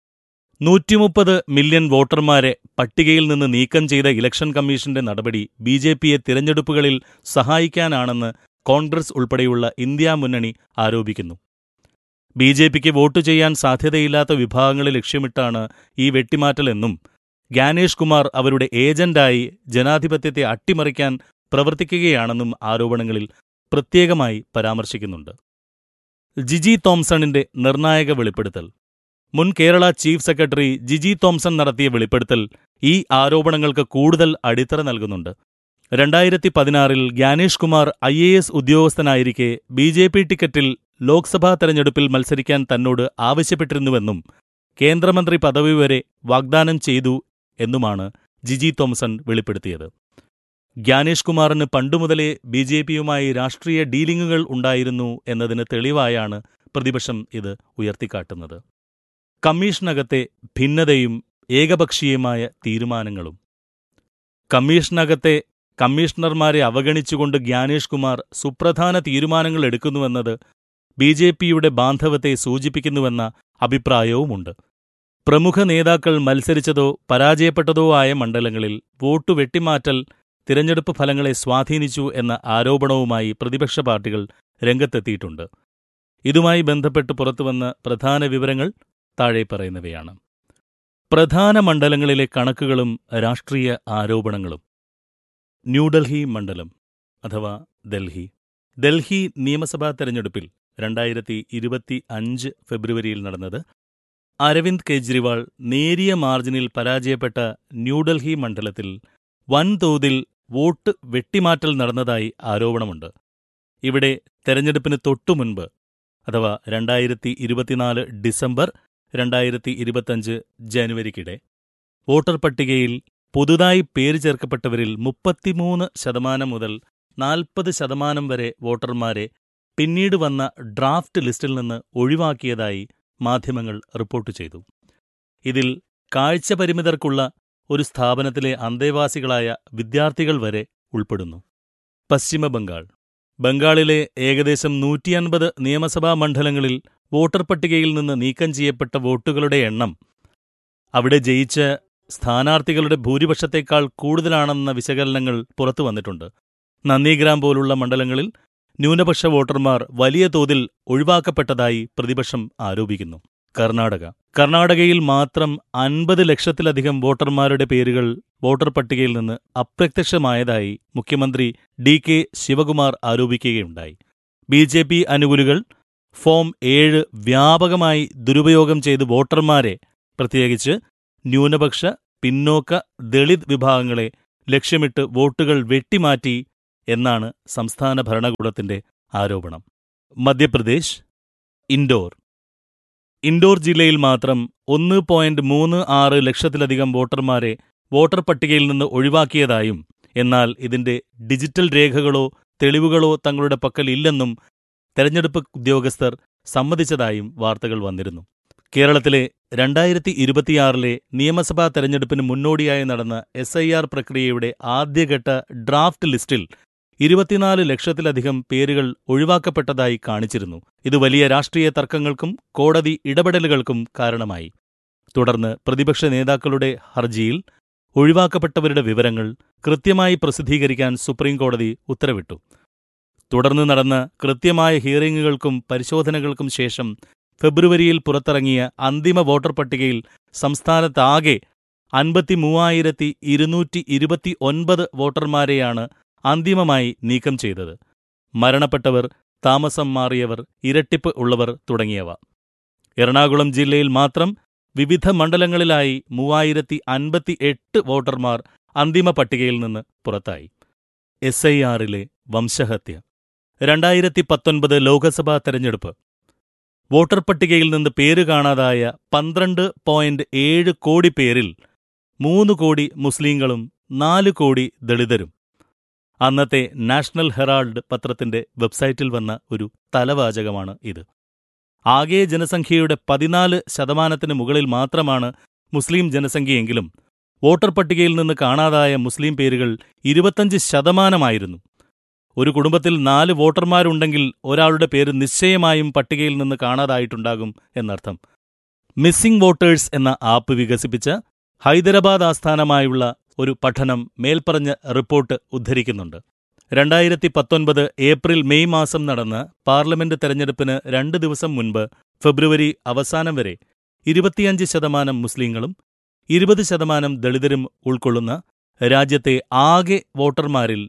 130 മില്യൺ വോട്ടർമാരെ പട്ടികയിൽ നിന്ന് നീക്കം ചെയ്ത ഇലക്ഷൻ കമ്മീഷന്റെ നടപടി BJPയെ തിരഞ്ഞെടുപ്പുകളിൽ സഹായിക്കാനാണെന്ന് കോൺഗ്രസ് ഉൾപ്പെടെയുള്ള ഇന്ത്യാ മുന്നണി ആരോപിക്കുന്നു. BJPക്ക് വോട്ട് ചെയ്യാൻ സാധ്യതയില്ലാത്ത വിഭാഗങ്ങളെ ലക്ഷ്യമിട്ടാണ് ഈ വെട്ടിമാറ്റലെന്നും ഗ്യാനേഷ് കുമാർ അവരുടെ ഏജന്റായി ജനാധിപത്യത്തെ അട്ടിമറിക്കാൻ പ്രവർത്തിക്കുകയാണെന്നും ആരോപണങ്ങളിൽ പ്രത്യേകമായി പരാമർശിക്കുന്നുണ്ട്. ജിജി തോംസണിന്റെ നിർണായക വെളിപ്പെടുത്തൽ. മുൻ Kerala chief secretary Jiji Thomson നടത്തിയ വെളിപ്പെടുത്തൽ ഈ ആരോപണങ്ങൾക്ക് കൂടുതൽ അടിത്തറ നൽകുന്നുണ്ട്. 2016 ഗ്യാനേഷ് കുമാർ IAS ഉദ്യോഗസ്ഥനായിരിക്കെ BJP ടിക്കറ്റിൽ ലോക്സഭാ തെരഞ്ഞെടുപ്പിൽ മത്സരിക്കാൻ തന്നോട് ആവശ്യപ്പെട്ടിരുന്നുവെന്നും കേന്ദ്രമന്ത്രി പദവി വരെ വാഗ്ദാനം ചെയ്തു എന്നുമാണ് ജിജി തോംസൺ വെളിപ്പെടുത്തിയത്. ഗ്യാനേഷ് കുമാറിന് പണ്ടുമുതലേ BJPയുമായി രാഷ്ട്രീയ ഡീലിംഗുകൾ ഉണ്ടായിരുന്നു എന്നതിന് തെളിവായാണ് പ്രതിപക്ഷം ഇത് ഉയർത്തിക്കാട്ടുന്നത്. കമ്മീഷനകത്തെ ഭിന്നതയും ഏകപക്ഷീയമായ തീരുമാനങ്ങളും. കമ്മീഷനകത്തെ കമ്മീഷണർമാരെ അവഗണിച്ചുകൊണ്ട് ഗ്യാനേഷ് കുമാർ സുപ്രധാന തീരുമാനങ്ങൾ എടുക്കുന്നുവെന്നത് BJPയുടെ ബാന്ധവത്തെ സൂചിപ്പിക്കുന്നുവെന്ന അഭിപ്രായവുമുണ്ട്. പ്രമുഖ നേതാക്കൾ മത്സരിച്ചതോ പരാജയപ്പെട്ടതോ ആയ മണ്ഡലങ്ങളിൽ വോട്ടു വെട്ടിമാറ്റൽ തിരഞ്ഞെടുപ്പ് ഫലങ്ങളെ സ്വാധീനിച്ചു എന്ന ആരോപണവുമായി പ്രതിപക്ഷ പാർട്ടികൾ രംഗത്തെത്തിയിട്ടുണ്ട്. ഇതുമായി ബന്ധപ്പെട്ട് പുറത്തുവന്ന പ്രധാന വിവരങ്ങൾ താഴെ പറയുന്നവയാണ്. പ്രധാന മണ്ഡലങ്ങളിലെ കണക്കുകളും രാഷ്ട്രീയ ആരോപണങ്ങളും. ന്യൂഡൽഹി മണ്ഡലം അഥവാ ഡൽഹി നിയമസഭാ തെരഞ്ഞെടുപ്പിൽ 2025 ഫെബ്രുവരിയിൽ നടന്നത് അരവിന്ദ് കെജ്രിവാൾ നേരിയ മാർജിനിൽ പരാജയപ്പെട്ട ന്യൂഡൽഹി മണ്ഡലത്തിൽ വൻതോതിൽ വോട്ട് വെട്ടിമാറ്റൽ നടന്നതായി ആരോപണമുണ്ട്. ഇവിടെ തെരഞ്ഞെടുപ്പിന് തൊട്ടുമുൻപ് അഥവാ 2024 ഡിസംബർ 2025 ജനുവരിക്കിടെ വോട്ടർ പട്ടികയിൽ പുതുതായി പേര് ചേർക്കപ്പെട്ടവരിൽ 33% മുതൽ 40% വരെ വോട്ടർമാരെ പിന്നീട് വന്ന ഡ്രാഫ്റ്റ് ലിസ്റ്റിൽ നിന്ന് ഒഴിവാക്കിയതായി മാധ്യമങ്ങൾ റിപ്പോർട്ട് ചെയ്തു. ഇതിൽ കാഴ്ചപരിമിതർക്കുള്ള ഒരു സ്ഥാപനത്തിലെ അന്തേവാസികളായ വിദ്യാർത്ഥികൾ വരെ ഉൾപ്പെടുന്നു. പശ്ചിമ ബംഗാളിലെ ഏകദേശം 150 നിയമസഭാ മണ്ഡലങ്ങളിൽ വോട്ടർ പട്ടികയിൽ നിന്ന് നീക്കം ചെയ്യപ്പെട്ട വോട്ടുകളുടെ എണ്ണം അവിടെ ജയിച്ച സ്ഥാനാർത്ഥികളുടെ ഭൂരിപക്ഷത്തേക്കാൾ കൂടുതലാണെന്ന വിശകലനങ്ങൾ പുറത്തുവന്നിട്ടുണ്ട്. നന്ദിഗ്രാം പോലുള്ള മണ്ഡലങ്ങളിൽ ന്യൂനപക്ഷ വോട്ടർമാർ വലിയ തോതിൽ ഒഴിവാക്കപ്പെട്ടതായി പ്രതിപക്ഷം ആരോപിക്കുന്നു. കർണാടകയിൽ മാത്രം 50 ലക്ഷത്തിലധികം വോട്ടർമാരുടെ പേരുകൾ വോട്ടർ പട്ടികയിൽ നിന്ന് അപ്രത്യക്ഷമായതായി മുഖ്യമന്ത്രി DK ശിവകുമാർ ആരോപിക്കുകയുണ്ടായി. BJP അനുകൂലികൾ ഫോം 7 വ്യാപകമായി ദുരുപയോഗം ചെയ്ത് വോട്ടർമാരെ, പ്രത്യേകിച്ച് ന്യൂനപക്ഷ പിന്നോക്ക, ദളിത് വിഭാഗങ്ങളെ ലക്ഷ്യമിട്ട് വോട്ടുകൾ വെട്ടിമാറ്റി എന്നാണ് സംസ്ഥാന ഭരണകൂടത്തിന്റെ ആരോപണം. മധ്യപ്രദേശ് ഇൻഡോർ ജില്ലയിൽ മാത്രം 1.36 ലക്ഷത്തിലധികം വോട്ടർമാരെ വോട്ടർ പട്ടികയിൽ നിന്ന് ഒഴിവാക്കിയതായും എന്നാൽ ഇതിന്റെ ഡിജിറ്റൽ രേഖകളോ തെളിവുകളോ തങ്ങളുടെ പക്കൽ ഇല്ലെന്നും തെരഞ്ഞെടുപ്പ് ഉദ്യോഗസ്ഥർ സമ്മതിച്ചതായും വാർത്തകൾ വന്നിരുന്നു. കേരളത്തിലെ 2026 നിയമസഭാ തെരഞ്ഞെടുപ്പിന് മുന്നോടിയായി നടന്ന SIR പ്രക്രിയയുടെ ആദ്യഘട്ട ഡ്രാഫ്റ്റ് ലിസ്റ്റിൽ 24 ലക്ഷത്തിലധികം പേരുകൾ ഒഴിവാക്കപ്പെട്ടതായി കാണിച്ചിരുന്നു. ഇത് വലിയ രാഷ്ട്രീയ തർക്കങ്ങൾക്കും കോടതി ഇടപെടലുകൾക്കും കാരണമായി. തുടർന്ന് പ്രതിപക്ഷ നേതാക്കളുടെ ഹർജിയിൽ ഒഴിവാക്കപ്പെട്ടവരുടെ വിവരങ്ങൾ കൃത്യമായി പ്രസിദ്ധീകരിക്കാൻ സുപ്രീംകോടതി ഉത്തരവിട്ടു. തുടർന്ന് നടന്ന കൃത്യമായ ഹിയറിംഗുകൾക്കും പരിശോധനകൾക്കും ശേഷം ഫെബ്രുവരിയിൽ പുറത്തിറങ്ങിയ അന്തിമ വോട്ടർ പട്ടികയിൽ സംസ്ഥാനത്താകെ 53,229 വോട്ടർമാരെയാണ് അന്തിമമായി നീക്കം ചെയ്തത്. മരണപ്പെട്ടവർ, താമസം മാറിയവർ, ഇരട്ടിപ്പ് ഉള്ളവർ തുടങ്ങിയവ. എറണാകുളം ജില്ലയിൽ മാത്രം വിവിധ മണ്ഡലങ്ങളിലായി 3058 വോട്ടർമാർ അന്തിമ പട്ടികയിൽ നിന്ന് പുറത്തായി. SIRലെ വംശഹത്യ. 2019 ലോക്സഭാ തെരഞ്ഞെടുപ്പ്. വോട്ടർ പട്ടികയിൽ നിന്ന് പേര് കാണാതായ 12.7 കോടി പേരിൽ 3 കോടി മുസ്ലിങ്ങളും 4 കോടി ദളിതരും. അന്നത്തെ നാഷണൽ ഹെറാൾഡ് പത്രത്തിന്റെ വെബ്സൈറ്റിൽ വന്ന ഒരു തലവാചകമാണ് ഇത്. ആകെ ജനസംഖ്യയുടെ 14% മുകളിൽ മാത്രമാണ് മുസ്ലിം ജനസംഖ്യയെങ്കിലും വോട്ടർ പട്ടികയിൽ നിന്ന് കാണാതായ മുസ്ലിം പേരുകൾ 25%. ഒരു കുടുംബത്തിൽ 4 വോട്ടർമാരുണ്ടെങ്കിൽ ഒരാളുടെ പേര് നിശ്ചയമായും പട്ടികയിൽ നിന്ന് കാണാതായിട്ടുണ്ടാകും എന്നർത്ഥം. മിസ്സിംഗ് വോട്ടേഴ്സ് എന്ന ആപ്പ് വികസിപ്പിച്ച ഹൈദരാബാദ് ആസ്ഥാനമായുള്ള ഒരു പഠനം മേൽപ്പറഞ്ഞ റിപ്പോർട്ട് ഉദ്ധരിക്കുന്നുണ്ട്. 2019 ഏപ്രിൽ മെയ് മാസം നടന്ന പാർലമെന്റ് തെരഞ്ഞെടുപ്പിന് 2 ദിവസം മുൻപ് ഫെബ്രുവരി അവസാനം വരെ 25% മുസ്ലിങ്ങളും 20% ദളിതരും ഉൾക്കൊള്ളുന്ന രാജ്യത്തെ ആകെ വോട്ടർമാരിൽ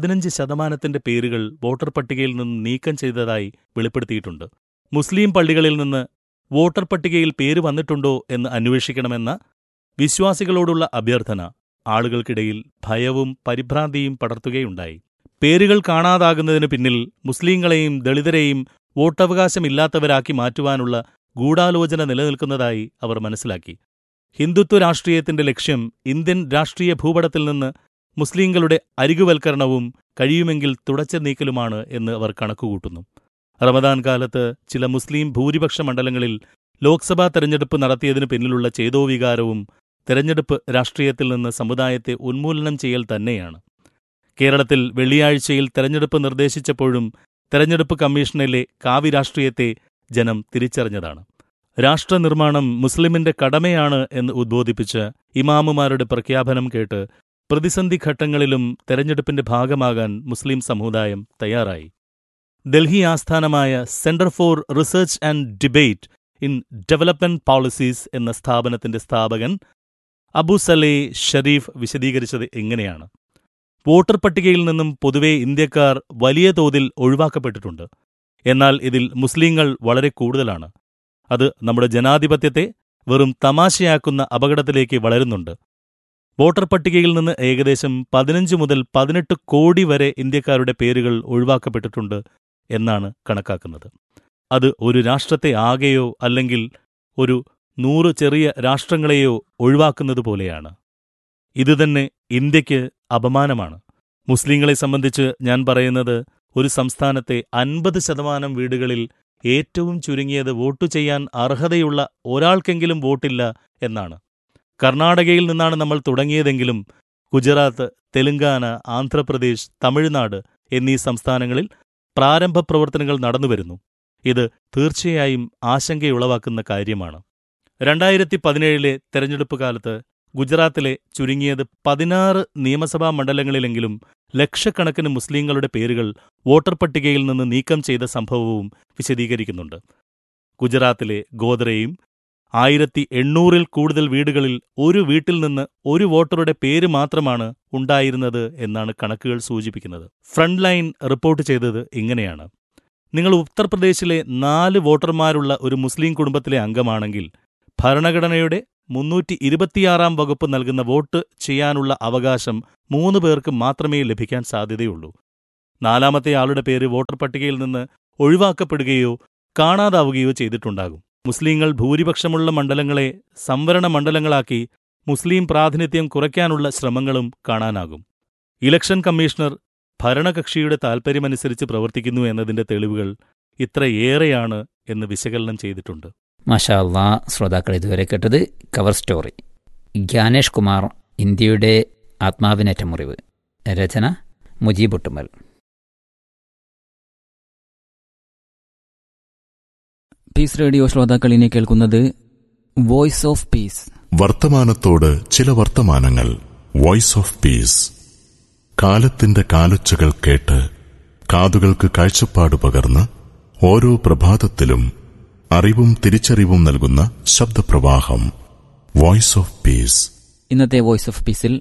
15% പേരുകൾ വോട്ടർ പട്ടികയിൽ നിന്ന് നീക്കം ചെയ്തതായി വെളിപ്പെടുത്തിയിട്ടുണ്ട്. മുസ്ലിം പള്ളികളിൽ നിന്ന് വോട്ടർ പട്ടികയിൽ പേര് വന്നിട്ടുണ്ടോ എന്ന് അന്വേഷിക്കണമെന്ന വിശ്വാസികളോടുള്ള അഭ്യർത്ഥന ആളുകൾക്കിടയിൽ ഭയവും പരിഭ്രാന്തിയും പടർത്തുകയുണ്ടായി. പേരുകൾ കാണാതാകുന്നതിന് പിന്നിൽ മുസ്ലിങ്ങളെയും ദളിതരെയും വോട്ടവകാശമില്ലാത്തവരാക്കി മാറ്റുവാനുള്ള ഗൂഢാലോചന നിലനിൽക്കുന്നതായി അവർ മനസ്സിലാക്കി. ഹിന്ദുത്വ രാഷ്ട്രീയത്തിന്റെ ലക്ഷ്യം ഇന്ത്യൻ രാഷ്ട്രീയ ഭൂപടത്തിൽ നിന്ന് മുസ്ലിങ്ങളുടെ അരികുവൽക്കരണവും കഴിയുമെങ്കിൽ തുടച്ചു നീക്കലുമാണ് എന്ന് അവർ കണക്കുകൂട്ടുന്നു. റമദാൻ കാലത്ത് ചില മുസ്ലിം ഭൂരിപക്ഷ മണ്ഡലങ്ങളിൽ ലോക്സഭാ തെരഞ്ഞെടുപ്പ് നടത്തിയതിനു പിന്നിലുള്ള ചേതോവികാരവും തെരഞ്ഞെടുപ്പ് രാഷ്ട്രീയത്തിൽ നിന്ന് സമുദായത്തെ ഉന്മൂലനം ചെയ്യൽ തന്നെയാണ്. കേരളത്തിൽ വെള്ളിയാഴ്ചയിൽ തെരഞ്ഞെടുപ്പ് നിർദ്ദേശിച്ചപ്പോഴും തെരഞ്ഞെടുപ്പ് കമ്മീഷനിലെ കാവ്യരാഷ്ട്രീയത്തെ ജനം തിരിച്ചറിഞ്ഞതാണ്. രാഷ്ട്രനിർമ്മാണം മുസ്ലിമിന്റെ കടമയാണ് എന്ന് ഉദ്ബോധിപ്പിച്ച് ഇമാമുമാരുടെ പ്രഖ്യാപനം കേട്ട് പ്രതിസന്ധി ഘട്ടങ്ങളിലും തെരഞ്ഞെടുപ്പിന്റെ ഭാഗമാകാൻ മുസ്ലിം സമുദായം തയ്യാറായി. ഡൽഹി ആസ്ഥാനമായ centre for research and debate in development policies എന്ന സ്ഥാപനത്തിന്റെ സ്ഥാപകൻ അബു സലേ ഷരീഫ് വിശദീകരിച്ചത് ഇങ്ങനെയാണ്: വോട്ടർ പട്ടികയിൽ നിന്നും പൊതുവെ ഇന്ത്യക്കാർ വലിയ തോതിൽ ഒഴിവാക്കപ്പെട്ടിട്ടുണ്ട്. എന്നാൽ ഇതിൽ മുസ്ലിങ്ങൾ വളരെ കൂടുതലാണ്. അത് നമ്മുടെ ജനാധിപത്യത്തെ വെറും തമാശയാക്കുന്ന അപകടത്തിലേക്ക് വളരുന്നുണ്ട്. വോട്ടർ പട്ടികയിൽ നിന്ന് ഏകദേശം 15 മുതൽ 18 കോടി വരെ ഇന്ത്യക്കാരുടെ പേരുകൾ ഒഴിവാക്കപ്പെട്ടിട്ടുണ്ട് എന്നാണ് കണക്കാക്കുന്നത്. അത് ഒരു രാഷ്ട്രത്തെ ആകെയോ അല്ലെങ്കിൽ ഒരു 100 ചെറിയ രാഷ്ട്രങ്ങളെയോ ഒഴിവാക്കുന്നതുപോലെയാണ്. ഇതുതന്നെ ഇന്ത്യക്ക് അപമാനമാണ്. മുസ്ലിങ്ങളെ സംബന്ധിച്ച് ഞാൻ പറയുന്നത്, ഒരു സംസ്ഥാനത്തെ 50% വീടുകളിൽ ഏറ്റവും ചുരുങ്ങിയത് വോട്ടു ചെയ്യാൻ അർഹതയുള്ള ഒരാൾക്കെങ്കിലും വോട്ടില്ല എന്നാണ്. കർണാടകയിൽ നിന്നാണ് നമ്മൾ തുടങ്ങിയതെങ്കിലും ഗുജറാത്ത്, തെലങ്കാന, ആന്ധ്രാപ്രദേശ്, തമിഴ്നാട് എന്നീ സംസ്ഥാനങ്ങളിൽ പ്രാരംഭ പ്രവർത്തനങ്ങൾ നടന്നുവരുന്നു. ഇത് തീർച്ചയായും ആശങ്കയുളവാക്കുന്ന കാര്യമാണ്. 2017 തെരഞ്ഞെടുപ്പ് കാലത്ത് ഗുജറാത്തിലെ ചുരുങ്ങിയത് 16 നിയമസഭാ മണ്ഡലങ്ങളിലെങ്കിലും ലക്ഷക്കണക്കിന് മുസ്ലിങ്ങളുടെ പേരുകൾ വോട്ടർ പട്ടികയിൽ നിന്ന് നീക്കം ചെയ്ത സംഭവവും വിശദീകരിക്കുന്നുണ്ട്. ഗുജറാത്തിലെ ഗോദ്രയും 1800-ൽ കൂടുതൽ വീടുകളിൽ ഒരു വീട്ടിൽ നിന്ന് ഒരു വോട്ടറുടെ പേര് മാത്രമാണ് ഉണ്ടായിരുന്നത് എന്നാണ് കണക്കുകൾ സൂചിപ്പിക്കുന്നത്. ഫ്രണ്ട് ലൈൻ റിപ്പോർട്ട് ചെയ്തത് ഇങ്ങനെയാണ്: നിങ്ങൾ ഉത്തർപ്രദേശിലെ 4 വോട്ടർമാരുള്ള ഒരു മുസ്ലിം കുടുംബത്തിലെ അംഗമാണെങ്കിൽ ഭരണഘടനയുടെ 326 വകുപ്പ് നൽകുന്ന വോട്ട് ചെയ്യാനുള്ള അവകാശം 3 പേർക്ക് മാത്രമേ ലഭിക്കാൻ സാധ്യതയുള്ളൂ. 4-മത്തെ ആളുടെ പേര് വോട്ടർ പട്ടികയിൽ നിന്ന് ഒഴിവാക്കപ്പെടുകയോ കാണാതാവുകയോ ചെയ്തിട്ടുണ്ടാകും. മുസ്ലിങ്ങൾ ഭൂരിപക്ഷമുള്ള മണ്ഡലങ്ങളെ സംവരണ മണ്ഡലങ്ങളാക്കി മുസ്ലിം പ്രാതിനിധ്യം കുറയ്ക്കാനുള്ള ശ്രമങ്ങളും കാണാനാകും. ഇലക്ഷൻ കമ്മീഷണർ ഭരണകക്ഷിയുടെ താൽപ്പര്യമനുസരിച്ച് പ്രവർത്തിക്കുന്നു എന്നതിന്റെ തെളിവുകൾ ഇത്രയേറെയാണ് എന്ന് വിശകലനം ചെയ്തിട്ടുണ്ട്. മാഷാ അല്ലാ. ശ്രോതാക്കൾ ഇതുവരെ കേട്ടത് കവർ സ്റ്റോറി. ജ്ഞാനേഷ് കുമാർ, ഇന്ത്യയുടെ ആത്മാവിനേറ്റ മുറിവ്. രചന മുജീബ് ഒട്ടുമൽ. പീസ് റേഡിയോ ശ്രോതാക്കൾ ഇനി കേൾക്കുന്നത് വോയിസ് ഓഫ് പീസ്. വർത്തമാനത്തോട് ചില വർത്തമാനങ്ങൾ. Voice of peace. കാലത്തിന്റെ കാലൊച്ചകൾ കേട്ട് കാതുകൾക്ക് കാഴ്ചപ്പാട് പകർന്ന് ഓരോ പ്രഭാതത്തിലും അറിവും തിരിച്ചറിവും നൽകുന്ന ശബ്ദപ്രവാഹം. Voice of peace. ഇന്നത്തെ വോയിസ് ഓഫ് പീസിൽ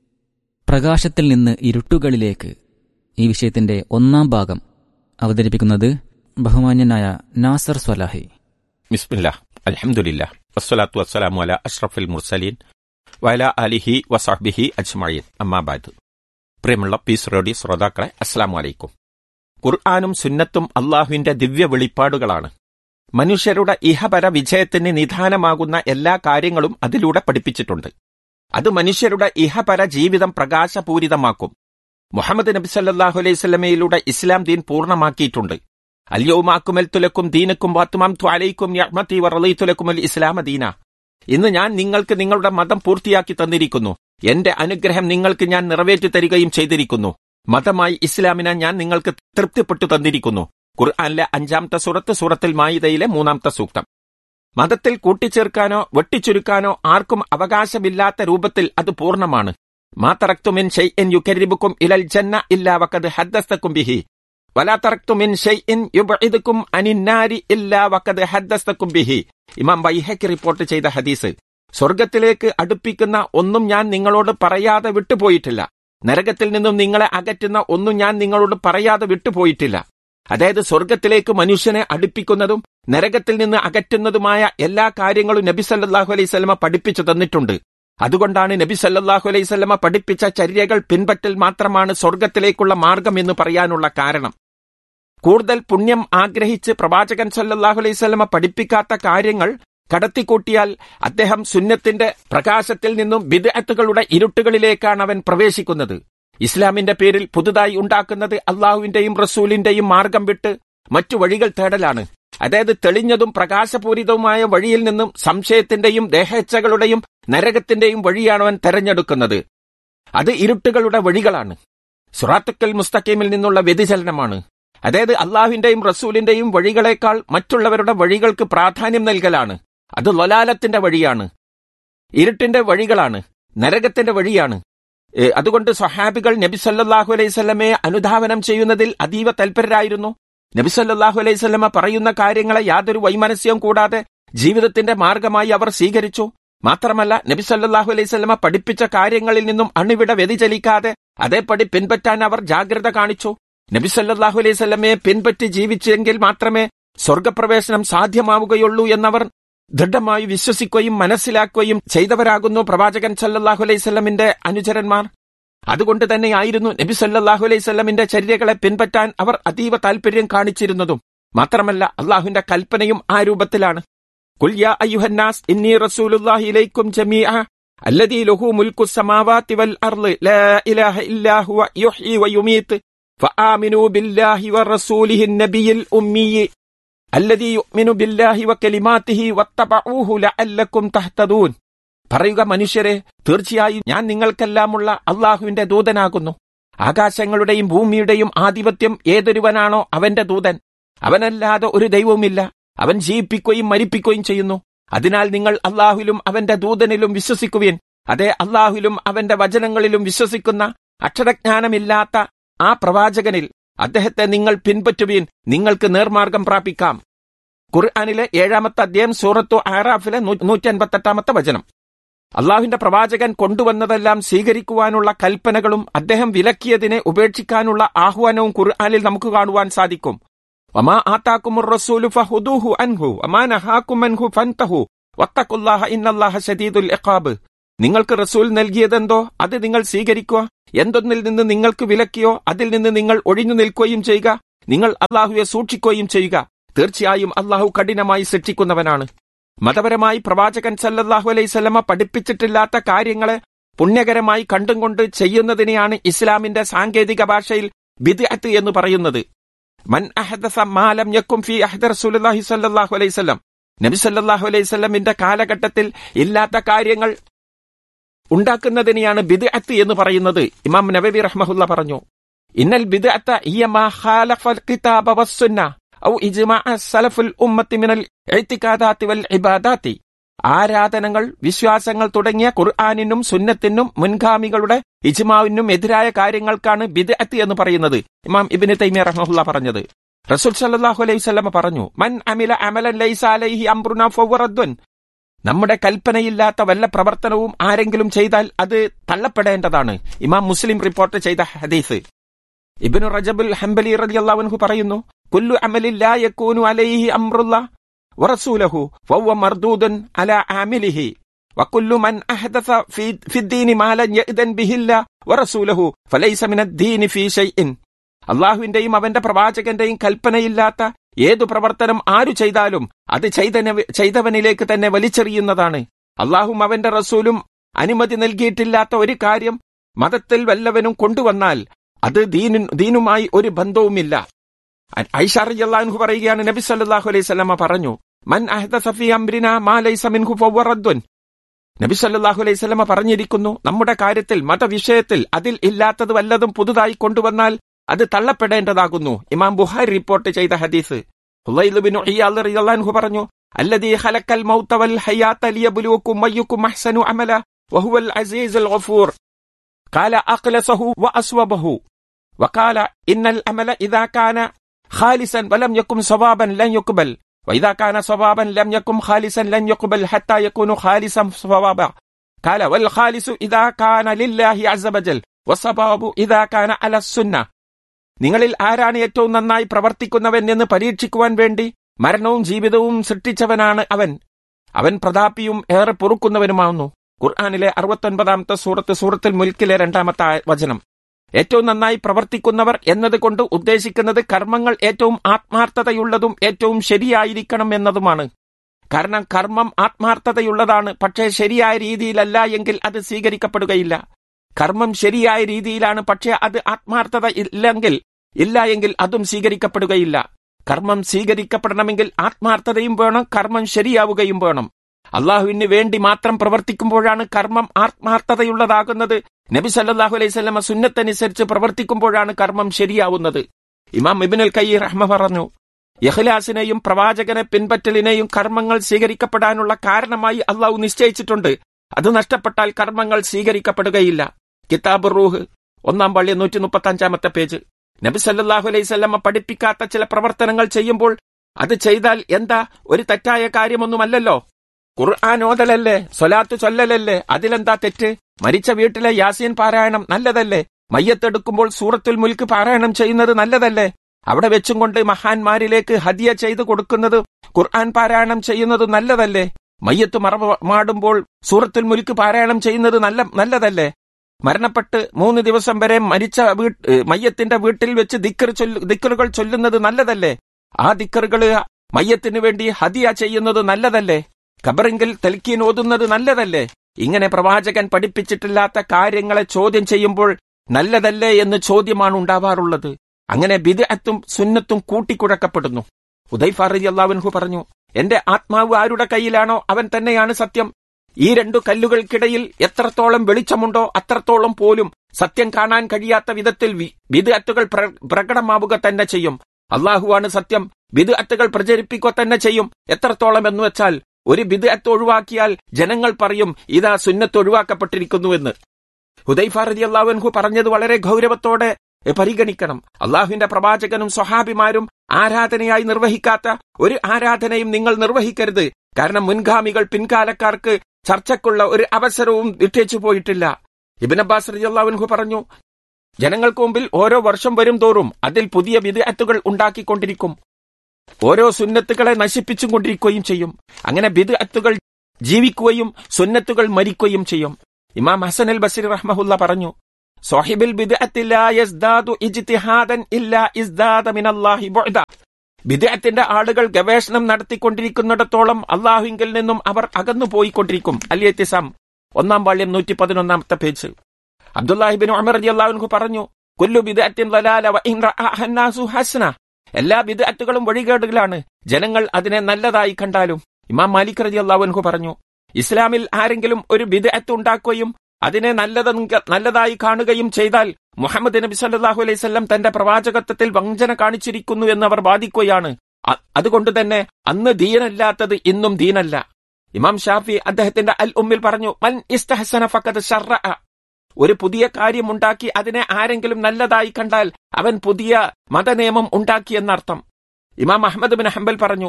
പ്രകാശത്തിൽ നിന്ന് ഇരുട്ടുകളിലേക്ക് ഈ വിഷയത്തിന്റെ 1-ാം ഭാഗം അവതരിപ്പിക്കുന്നത് ബഹുമാന്യനായ നാസർ സ്വലാഹി. ബിസ്മില്ലാഹ്, അൽഹംദുലില്ലാഹ്, വസ്സലാത്തു വസ്സലാമു അലാ അഷ്റഫിൽ മുർസലീൻ വഅലാ ആലിഹി വസഹ്ബിഹി അജ്മഈൻ. അമ്മാ ബഅദ്. പ്രിയമുള്ള പീസ് റേഡിയോ ശ്രോതാക്കളെ, അസ്സലാമു അലൈക്കും. ഖുർആനും സുന്നത്തും അല്ലാഹുവിന്റെ ദിവ്യ വെളിപ്പാടുകളാണ്. മനുഷ്യരുടെ ഇഹപര വിജയത്തിന് നിദാനമാകുന്ന എല്ലാ കാര്യങ്ങളും അതിലൂടെ പഠിപ്പിച്ചിട്ടുണ്ട്. അത് മനുഷ്യരുടെ ഇഹപര ജീവിതം പ്രകാശപൂരിതമാക്കും. മുഹമ്മദ് നബി സല്ലല്ലാഹു അലൈഹി വസല്ലമയിലൂടെ ഇസ്ലാം ദീൻ പൂർണ്ണമാക്കിയിട്ടുണ്ട്. അൽയൗമ അക്മൽതു ലക്കും ദീനക്കും വഅത്മംതു അലൈക്കും നിഅമതി വറളീതു ലക്കുമുൽ ഇസ്ലാമ ദീന. ഇന്ന് ഞാൻ നിങ്ങൾക്ക് നിങ്ങളുടെ മതം പൂർത്തിയാക്കി തന്നിരിക്കുന്നു. എന്റെ അനുഗ്രഹം നിങ്ങൾക്ക് ഞാൻ നിറവേറ്റി തരികയും ചെയ്തിരിക്കുന്നു. മതമായി ഇസ്ലാമിനെ ഞാൻ നിങ്ങൾക്ക് തൃപ്തിപ്പെട്ടു തന്നിരിക്കുന്നു. ഖുർആനിലെ 5-ാമത്തെ സൂറത്ത്, സൂറത്തുൽ മാഇദയിലെ 3-ാമത്തെ സൂക്തം. മതത്തിൽ കൂട്ടിച്ചേർക്കാനോ വെട്ടിച്ചുരുക്കാനോ ആർക്കും അവകാശമില്ലാത്ത രൂപത്തിൽ അത് പൂർണ്ണമാണ്. മാ തറക്തു മിൻ ശൈഇൻ യുഖരിബുക്കും ഇലൽ ജന്ന ഇല്ലാ വഖദ് ഹദ്ദസ്തകും ബിഹി വലാ തറക്തു മിൻ ശൈഇൻ യുബ്ഇദുക്കും അനിന്നാരി ഇല്ലാ വഖദ് ഹദ്ദസ്തകും ബിഹി. ഇമാം ബൈഹഖി റിപ്പോർട്ട് ചെയ്ത ഹദീസ്. സ്വർഗത്തിലേക്ക് അടുപ്പിക്കുന്ന ഒന്നും ഞാൻ നിങ്ങളോട് പറയാതെ വിട്ടുപോയിട്ടില്ല. നരകത്തിൽ നിന്നും നിങ്ങളെ അകറ്റുന്ന ഒന്നും ഞാൻ നിങ്ങളോട് പറയാതെ വിട്ടുപോയിട്ടില്ല. അതായത് സ്വർഗത്തിലേക്ക് മനുഷ്യനെ അടുപ്പിക്കുന്നതും നരകത്തിൽ നിന്ന് അകറ്റുന്നതുമായ എല്ലാ കാര്യങ്ങളും നബി സല്ലല്ലാഹു അലൈഹി വസല്ലമ പഠിപ്പിച്ചു തന്നിട്ടുണ്ട്. അതുകൊണ്ടാണ് നബി സല്ലല്ലാഹു അലൈഹി വസല്ലമ പഠിപ്പിച്ച ചര്യകൾ പിൻപറ്റൽ മാത്രമാണ് സ്വർഗത്തിലേക്കുള്ള മാർഗം എന്ന് പറയാനുള്ള കാരണം. കൂടുതൽ പുണ്യം ആഗ്രഹിച്ച് പ്രവാചകൻ സല്ലല്ലാഹു അലൈഹി വസല്ലമ പഠിപ്പിക്കാത്ത കാര്യങ്ങൾ കടത്തിക്കൂട്ടിയാൽ അദ്ദേഹം സുന്നത്തിന്റെ പ്രകാശത്തിൽ നിന്നും ബിദ്അത്തുകളുടെ ഇരുട്ടുകളിലേക്കാണ് അവൻ പ്രവേശിക്കുന്നത്. ഇസ്ലാമിന്റെ പേരിൽ പുതുതായി ഉണ്ടാക്കുന്നത് അള്ളാഹുവിന്റെയും റസൂലിന്റെയും മാർഗം വിട്ട് മറ്റു വഴികൾ തേടലാണ്. അതായത് തെളിഞ്ഞതും പ്രകാശപൂരിതവുമായ വഴിയിൽ നിന്നും സംശയത്തിന്റെയും ദേഹേച്ഛകളുടെയും നരകത്തിന്റെയും വഴിയാണ് അവൻ തെരഞ്ഞെടുക്കുന്നത്. അത് ഇരുട്ടുകളുടെ വഴികളാണ്. സിറാത്തുൽ മുസ്തഖീമിൽ നിന്നുള്ള വ്യതിചലനമാണ്. അതായത് അള്ളാഹുവിന്റെയും റസൂലിന്റെയും വഴികളെക്കാൾ മറ്റുള്ളവരുടെ വഴികൾക്ക് പ്രാധാന്യം നൽകലാണ്. അത് ലലാലത്തിന്റെ വഴിയാണ്, ഇരുട്ടിന്റെ വഴികളാണ്, നരകത്തിന്റെ വഴിയാണ്. അതുകൊണ്ട് സ്വഹാബികൾ നബി സല്ലല്ലാഹു അലൈഹി വസല്ലമയെ അനുധാവനം ചെയ്യുന്നതിൽ അതീവ തൽപരരായിരുന്നു. നബി സല്ലല്ലാഹു അലൈഹി വസല്ലമ പറയുന്ന കാര്യങ്ങളെ യാതൊരു വൈമനസ്യവും കൂടാതെ ജീവിതത്തിന്റെ മാർഗമായി അവർ സ്വീകരിച്ചു. മാത്രമല്ല, നബി സല്ലല്ലാഹു അലൈഹി വസല്ലമ പഠിപ്പിച്ച കാര്യങ്ങളിൽ നിന്നും അണുവിട വ്യതിചലിക്കാതെ അതേപടി പിൻപറ്റാൻ അവർ ജാഗ്രത കാണിച്ചു. നബി സല്ലല്ലാഹു അലൈഹി വസല്ലമയെ പിൻപറ്റി ജീവിച്ചെങ്കിൽ മാത്രമേ സ്വർഗപ്രവേശനം സാധ്യമാവുകയുള്ളൂ എന്നവർ ദൃഢമായി വിശ്വസിക്കുകയും മനസ്സിലാക്കുകയും ചെയ്തവരാകുന്നു പ്രവാചകൻ സല്ലല്ലാഹു അലൈഹി വസല്ലമിന്റെ അനുചരന്മാർ. അതുകൊണ്ട് തന്നെയായിരുന്നു നബി സല്ലല്ലാഹു അലൈഹി വസല്ലമിന്റെ ചര്യകളെ പിൻപറ്റാൻ അവർ അതീവ താൽപര്യം കാണിച്ചിരുന്നതും. മാത്രമല്ല, അള്ളാഹുവിന്റെ കൽപ്പനയും ആ രൂപത്തിലാണ്. ഖുൽ യാ അയ്യുഹന്നാസ് ഇന്നി റസൂലുള്ളാഹി ഇലൈക്കും ജമീഅ അല്ലദീ ലഹു മുൽക്കു സമാവാതി വൽ അർള് ലാ ഇലാഹ ഇല്ലാ ഹുവ യുഹ്യി വയുമീത് ഫആമിനൂ ബില്ലാഹി വറസൂലിഹിൻ നബിയിൽ ഉമ്മിയ്യി അല്ലദീ യുഅ്മിനു ബില്ലാഹി വകലിമാതിഹി വത്തബഊഹു ലഅല്ലക്കും തഹ്തദൂൻ. പറയുക, മനുഷ്യരെ, തീർച്ചയായും ഞാൻ നിങ്ങൾക്കെല്ലാമുള്ള അള്ളാഹുവിന്റെ ദൂതനാകുന്നു. ആകാശങ്ങളുടെയും ഭൂമിയുടെയും ആധിപത്യം ഏതൊരുവനാണോ അവന്റെ ദൂതൻ. അവനല്ലാതെ ഒരു ദൈവവുമില്ല. അവൻ ജീവിപ്പിക്കുകയും മരിപ്പിക്കുകയും ചെയ്യുന്നു. അതിനാൽ നിങ്ങൾ അള്ളാഹുവിലും അവന്റെ ദൂതനിലും വിശ്വസിക്കുവിൻ. അതേ, അള്ളാഹുവിലും അവന്റെ വചനങ്ങളിലും വിശ്വസിക്കുന്ന അക്ഷരജ്ഞാനമില്ലാത്ത ആ പ്രവാചകനിൽ അദ്ദേഹത്തെ നിങ്ങൾ പിൻപറ്റുവിൻ. നിങ്ങൾക്ക് നേർമാർഗം പ്രാപിക്കാം. ഖുർആനിലെ 7-ാമത്തെ അധ്യായം സൂറത്തു അറാഫിലെ 158-ാമത്തെ വചനം. അള്ളാഹുവിന്റെ പ്രവാചകൻ കൊണ്ടുവന്നതെല്ലാം സ്വീകരിക്കുവാനുള്ള കൽപ്പനകളും അദ്ദേഹം വിലക്കിയതിനെ ഉപേക്ഷിക്കാനുള്ള ആഹ്വാനവും ഖുർആനിൽ നമുക്ക് കാണുവാൻ സാധിക്കും. വമാ ആതാകുമുർ റസൂലു ഫഹുദൂഹു അൻഹു വമാ നഹാകും അൻഹു ഫൻതഹു വത്തഖുല്ലാഹ ഇന്നല്ലാഹ ശദീദുൽ ഇഖാബ്. നിങ്ങൾക്ക് റസൂൽ നൽകിയതെന്തോ അത് നിങ്ങൾ സ്വീകരിക്കുക. എന്തൊന്നിൽ നിന്ന് നിങ്ങൾക്ക് വിലക്കിയോ അതിൽ നിന്ന് നിങ്ങൾ ഒഴിഞ്ഞു നിൽക്കുകയും ചെയ്യുക. നിങ്ങൾ അള്ളാഹുവെ സൂക്ഷിക്കുകയും ചെയ്യുക. തീർച്ചയായും അള്ളാഹു കഠിനമായി ശിക്ഷിക്കുന്നവനാണ്. മതപരമായി പ്രവാചകൻ സല്ലല്ലാഹു അലൈഹി വസല്ലമ പഠിപ്പിച്ചിട്ടില്ലാത്ത കാര്യങ്ങളെ പുണ്യകരമായി കണ്ടും കൊണ്ട് ചെയ്യുന്നതിനെയാണ് ഇസ്ലാമിന്റെ സാങ്കേതിക ഭാഷയിൽ ബിദ്അത്ത് എന്ന് പറയുന്നത്. മൻ അഹദസ മാ ലം യകും ഫീ അഹ്ദി റസൂലുള്ളാഹി സ്വല്ലല്ലാഹു അലൈഹി വസല്ലം. നബി സല്ലല്ലാഹു അലൈഹി വസല്ലമിന്റെ കാലഘട്ടത്തിൽ ഇല്ലാത്ത കാര്യങ്ങൾ ഉണ്ടാക്കുന്നതിനെയാണ് ബിദ്അത്ത് എന്ന് പറയുന്നത്. ഇമാം നബവി റഹ്മഹുല്ലാ പറഞ്ഞു, ഇന്നൽ ബിദ്അത്ത ഹിയ മാ ഖാലഫൽ കിതാബ വസ്സുന്ന ഔ ഇജ്മാഅ സലഫുൽ ഉമ്മത്തി മിനൽ ഇഅ്തിഖാദാത്തി വൽ ഇബാദാത്തി. ആരാധനകൾ, വിശ്വാസങ്ങൾ തുടങ്ങിയ ഖുർആനിനും സുന്നത്തിനും മുൻഗാമികളുടെ ഇജ്മാവിനും എതിരായ കാര്യങ്ങൾക്കാണ് ബിദ്അത്ത് എന്ന് പറയുന്നത്. ഇമാം ഇബ്നു തൈമിയ റഹ്മഹുല്ലാ പറഞ്ഞത്. റസൂൽ സല്ലല്ലാഹു അലൈഹി വസല്ലം പറഞ്ഞു, മൻ അമില അമലൻ ലൈസ അലൈഹി അംറുനാ ഫഹുവ റദ്ദുൻ. നമ്മുടെ കൽപ്പനയില്ലാത്ത വല്ല പ്രവർത്തനവും ആരെങ്കിലും ചെയ്താൽ അത് തള്ളപ്പെടേണ്ടതാണ്. ഇമാം മുസ്ലിം റിപ്പോർട്ട് ചെയ്ത ഹദീസ്. ഇബ്നു റജബുൽ ഹംബലി റളിയല്ലാഹു അൻഹു പറയുന്നു, കുല്ലു അമലിൻ ലാ യകൂനു അലൈഹി അംറുല്ലാഹ് വറസൂലുഹു ഫഹുവ മർദൂദുൻ അലാ ആമിലിഹി വകുല്ലു മൻ അഹദസ ഫിദ്ദീനി മാ ലൻ യഅ്ദൻ ബിഹില്ലാഹ് വറസൂലുഹു ഫലൈസ മിനദ്ദീനി ഫീ ഷൈഇൻ. അല്ലാഹുവിന്റെയും അവന്റെ പ്രവാചകന്റെയും കൽപ്പനയില്ലാത്ത ഏതു പ്രവർത്തനം ആരു ചെയ്താലും അത് ചെയ്തവനിലേക്ക് തന്നെ വലിച്ചെറിയുന്നതാണ്. അല്ലാഹും അവന്റെ റസൂലും അനുമതി നൽകിയിട്ടില്ലാത്ത ഒരു കാര്യം മതത്തിൽ വല്ലവനും കൊണ്ടുവന്നാൽ അത് ദീനുമായി ഒരു ബന്ധവുമില്ല. ഐഷ റളിയല്ലാഹു അൻഹ പറയുകയാണ്, നബി സല്ലല്ലാഹു അലൈഹി വസല്ലം പറഞ്ഞു, മൻ അഹ്ദസ ഫീ അംരിനാ മാ ലൈസ മിൻഹു ഫഹുവ റദ്ദുൻ. നബി സല്ലല്ലാഹു അലൈഹി വസല്ലം പറഞ്ഞിരിക്കുന്നു, നമ്മുടെ കാര്യത്തിൽ മതവിഷയത്തിൽ അതിൽ ഇല്ലാത്തത് വല്ലതും പുതുതായി കൊണ്ടുവന്നാൽ അത് തള്ളപ്പെടേണ്ടതാകുന്നു. ഇമാം ബുഖാരി റിപ്പോർട്ട് ചെയ്ത ഹദീസ്. ഹുളൈൽ ഇബ്നു ഇയാദ് റളിയല്ലാഹു അൻഹു പറഞ്ഞു, അല്ലദീ ഖലഖൽ മൗത വൽ ഹയാത ലിയബ്ലുവകും അയ്യുകും അഹ്സനു അമല വഹുവൽ അസീസുൽ ഗഫൂർ. ഖാല അഖ്ലസഹു വഅസ്വബഹു വഖാല ഇന്നൽ അമല ഇദാ കാന ഖാലിസൻ വലം യകും സവാബൻ ലൻ യുഖ്ബൽ വഇദാ കാന സവാബൻ ലം യകും ഖാലിസൻ ലൻ യുഖ്ബൽ ഹത്താ യകൂനു ഖാലിസൻ സവാബ. ഖാല വൽ ഖാലിസു ഇദാ കാന ലില്ലാഹി അസ്സ വജൽ വസ്സവാബു ഇദാ കാന അല സുന്ന. നിങ്ങളിൽ ആരാണ് ഏറ്റവും നന്നായി പ്രവർത്തിക്കുന്നവൻ എന്ന് പരീക്ഷിക്കുവാൻ വേണ്ടി മരണവും ജീവിതവും സൃഷ്ടിച്ചവനാണ് അവൻ. അവൻ പ്രതാപിയും ഏറെ പൊറുക്കുന്നവനുമാവുന്നു. ഖുർആനിലെ 69ാമത്തെ സൂറത്തുൽ മുൽക്കിലെ 2ാമത്തെ വചനം. ഏറ്റവും നന്നായി പ്രവർത്തിക്കുന്നവർ എന്നതുകൊണ്ട് ഉദ്ദേശിക്കുന്നത് കർമ്മങ്ങൾ ഏറ്റവും ആത്മാർത്ഥതയുള്ളതും ഏറ്റവും ശരിയായിരിക്കണം എന്നതുമാണ്. കാരണം കർമ്മം ആത്മാർത്ഥതയുള്ളതാണ്, പക്ഷേ ശരിയായ രീതിയിലല്ല എങ്കിൽ അത് സ്വീകരിക്കപ്പെടുകയില്ല. കർമ്മം ശരിയായ രീതിയിലാണ്, പക്ഷേ അത് ആത്മാർത്ഥത ഇല്ല എങ്കിൽ അതും സ്വീകരിക്കപ്പെടുകയില്ല. കർമ്മം സ്വീകരിക്കപ്പെടണമെങ്കിൽ ആത്മാർത്ഥതയും വേണം, കർമ്മം ശരിയാവുകയും വേണം. അള്ളാഹുവിന് വേണ്ടി മാത്രം പ്രവർത്തിക്കുമ്പോഴാണ് കർമ്മം ആത്മാർത്ഥതയുള്ളതാകുന്നത്. നബി സല്ലല്ലാഹു അലൈഹി വസല്ലം സുന്നത്തനുസരിച്ച് പ്രവർത്തിക്കുമ്പോഴാണ് കർമ്മം ശരിയാവുന്നത്. ഇമാം ഇബ്നുൽ ഖയ്യിം റഹ്മ പറഞ്ഞു, ഇഖ്ലാസിനെയും പ്രവാചകനെ പിൻപറ്റലിനെയും കർമ്മങ്ങൾ സ്വീകരിക്കപ്പെടാനുള്ള കാരണമായി അള്ളാഹു നിശ്ചയിച്ചിട്ടുണ്ട്. അത് നഷ്ടപ്പെട്ടാൽ കർമ്മങ്ങൾ സ്വീകരിക്കപ്പെടുകയില്ല. കിതാബ് റൂഹ് 1-ാം പള്ളി 135-ാമത്തെ പേജ്. നബി സല്ലല്ലാഹു അലൈഹി വസല്ലം പഠിപ്പിക്കാത്ത ചില പ്രവർത്തനങ്ങൾ ചെയ്യുമ്പോൾ അത് ചെയ്താൽ എന്താ, ഒരു തെറ്റായ കാര്യമൊന്നുമല്ലല്ലോ. ഖുർആൻ ഓതലല്ലേ, സ്വലാത്ത് ചൊല്ലലല്ലേ, അതിലെന്താ തെറ്റ്? മരിച്ച വീട്ടിലെ യാസീൻ പാരായണം നല്ലതല്ലേ? മയ്യത്തെടുക്കുമ്പോൾ സൂറത്തുൽ മുൽക്ക് പാരായണം ചെയ്യുന്നത് നല്ലതല്ലേ? അവിടെ വെച്ചും കൊണ്ട് മഹാന്മാരിലേക്ക് ഹദിയ ചെയ്തു കൊടുക്കുന്നത്, ഖുർആൻ പാരായണം ചെയ്യുന്നത് നല്ലതല്ലേ? മയ്യത്ത് മറമാടുമ്പോൾ സൂറത്തുൽ മുൽക്ക് പാരായണം ചെയ്യുന്നത് നല്ലതല്ലേ? മരണപ്പെട്ട് 3 ദിവസം വരെ മരിച്ച മയ്യത്തിന്റെ വീട്ടിൽ വെച്ച് ദിക്റുകൾ ചൊല്ലുന്നത് നല്ലതല്ലേ? ആ ദിക്റുകൾ മയ്യത്തിന് വേണ്ടി ഹദിയ ചെയ്യുന്നത് നല്ലതല്ലേ? ഖബറിങ്കിൽ തൽക്കീൻ ഓതുന്നത് നല്ലതല്ലേ? ഇങ്ങനെ പ്രവാചകൻ പഠിപ്പിച്ചിട്ടില്ലാത്ത കാര്യങ്ങളെ ചോദ്യം ചെയ്യുമ്പോൾ നല്ലതല്ലേ എന്ന് ചോദ്യമാണ് ഉണ്ടാവാറുള്ളത്. അങ്ങനെ ബിദ്അത്തും സുന്നത്തും കൂട്ടിക്കുഴക്കപ്പെടുന്നു. ഹുദൈഫ റളിയല്ലാഹു അൻഹു പറഞ്ഞു, എന്റെ ആത്മാവ് ആരുടെ കയ്യിലാണോ അവൻ തന്നെയാണ് സത്യം. ഈ 2 കല്ലുകൾക്കിടയിൽ എത്രത്തോളം വെളിച്ചമുണ്ടോ അത്രത്തോളം പോലും സത്യം കാണാൻ കഴിയാത്ത വിധത്തിൽ ബിദ്അത്തുകൾ പ്രകടമാവുക തന്നെ ചെയ്യും. അള്ളാഹുവാണ് സത്യം. ബിദ്അത്തുകൾ പ്രചരിപ്പിക്കുക തന്നെ ചെയ്യും. എത്രത്തോളം എന്ന് വെച്ചാൽ ഒരു ബിദ്അത്ത് ഒഴിവാക്കിയാൽ ജനങ്ങൾ പറയും ഇതാ സുന്നത്ത് ഒഴിവാക്കപ്പെട്ടിരിക്കുന്നുവെന്ന്. ഹുദൈഫ റളിയല്ലാഹു അൻഹു പറഞ്ഞത് വളരെ ഗൗരവത്തോടെ പരിഗണിക്കണം. അള്ളാഹുവിന്റെ പ്രവാചകനും സ്വഹാബിമാരും ആരാധനയായി നിർവഹിക്കാത്ത ഒരു ആരാധനയും നിങ്ങൾ നിർവഹിക്കരുത്. കാരണം മുൻഗാമികൾ പിൻകാലക്കാർക്ക് ചർച്ചയ്ക്കുള്ള ഒരു അവസരവും വിട്ടേച്ചു പോയിട്ടില്ല. ഇബ്നു അബ്ബാസ് റളിയല്ലാഹു അൻഹു പറഞ്ഞു, ജനങ്ങൾക്ക് മുമ്പിൽ ഓരോ വർഷം വരും തോറും അതിൽ പുതിയ ബിദ്അത്തുകൾ ഉണ്ടാക്കിക്കൊണ്ടിരിക്കും, ഓരോ സുന്നത്തുകളെ നശിപ്പിച്ചും കൊണ്ടിരിക്കുകയും ചെയ്യും. അങ്ങനെ ബിദ്അത്തുകൾ ജീവിക്കുകയും സുന്നത്തുകൾ മരിക്കുകയും ചെയ്യും. ഇമാം ഹസൻ അൽ ബസ്രി റഹ്മഹുല്ല പറഞ്ഞു, സാഹിബുൽ ബിദ്അത്തി ലാ യസ്ദാദു ഇജ്തിഹാദൻ ഇല്ലാ ഇസ്ദാദ മിനല്ലാഹി ബുഅദ. ബിദ്അത്തിന്റെ ആളുകൾ ഗവേഷണം നടത്തിക്കൊണ്ടിരിക്കുന്നിടത്തോളം അല്ലാഹുവിങ്കിൽ നിന്നും അവർ അകന്നു പോയിക്കൊണ്ടിരിക്കും. അൽ-ഇഅ്തിസാം 1-ാം വാള്യം 111-ാമത്തെ പേജ്. അബ്ദുല്ലാഹിബ്നു ഉമർ റളിയല്ലാഹു അൻഹു പറഞ്ഞു, കുല്ലു ബിദ്അത്തിൻ ളലാല വ ഇൻ റഅഹ അന്നാസു ഹസന. എല്ലാ ബിദ്അത്തുകളും വഴികേടുകളാണ്, ജനങ്ങൾ അതിനെ നല്ലതായി കണ്ടാലും. ഇമാം മാലിക് റളിയല്ലാഹു അൻഹു പറഞ്ഞു, ഇസ്ലാമിൽ ആരെങ്കിലും ഒരു ബിദ്അത്ത് ഉണ്ടാക്കുകയും അതിനെ നല്ലതായി കാണുകയും ചെയ്താൽ മുഹമ്മദ് നബി സല്ലല്ലാഹു അലൈഹി വസല്ലം തന്റെ പ്രവാചകത്വത്തിൽ വഞ്ചന കാണിച്ചിരിക്കുന്നു എന്നവർ വാദിക്കുകയാണ്. അതുകൊണ്ട് തന്നെ അന്ന് ദീനല്ലാത്തത് ഇന്നും ദീനല്ല. ഇമാം ഷാഫി അദ്ദേഹത്തിന്റെ അൽ ഉമ്മിൽ പറഞ്ഞു, മൻ ഇസ്തഹസന ഫഖദ് ശറഅ. ഒരു പുതിയ കാര്യമുണ്ടാക്കി അതിനെ ആരെങ്കിലും നല്ലതായി കണ്ടാൽ അവൻ പുതിയ മതനിയമം ഉണ്ടാക്കിയെന്നർത്ഥം. ഇമാം അഹ്മദ് ബിൻ ഹംബൽ പറഞ്ഞു,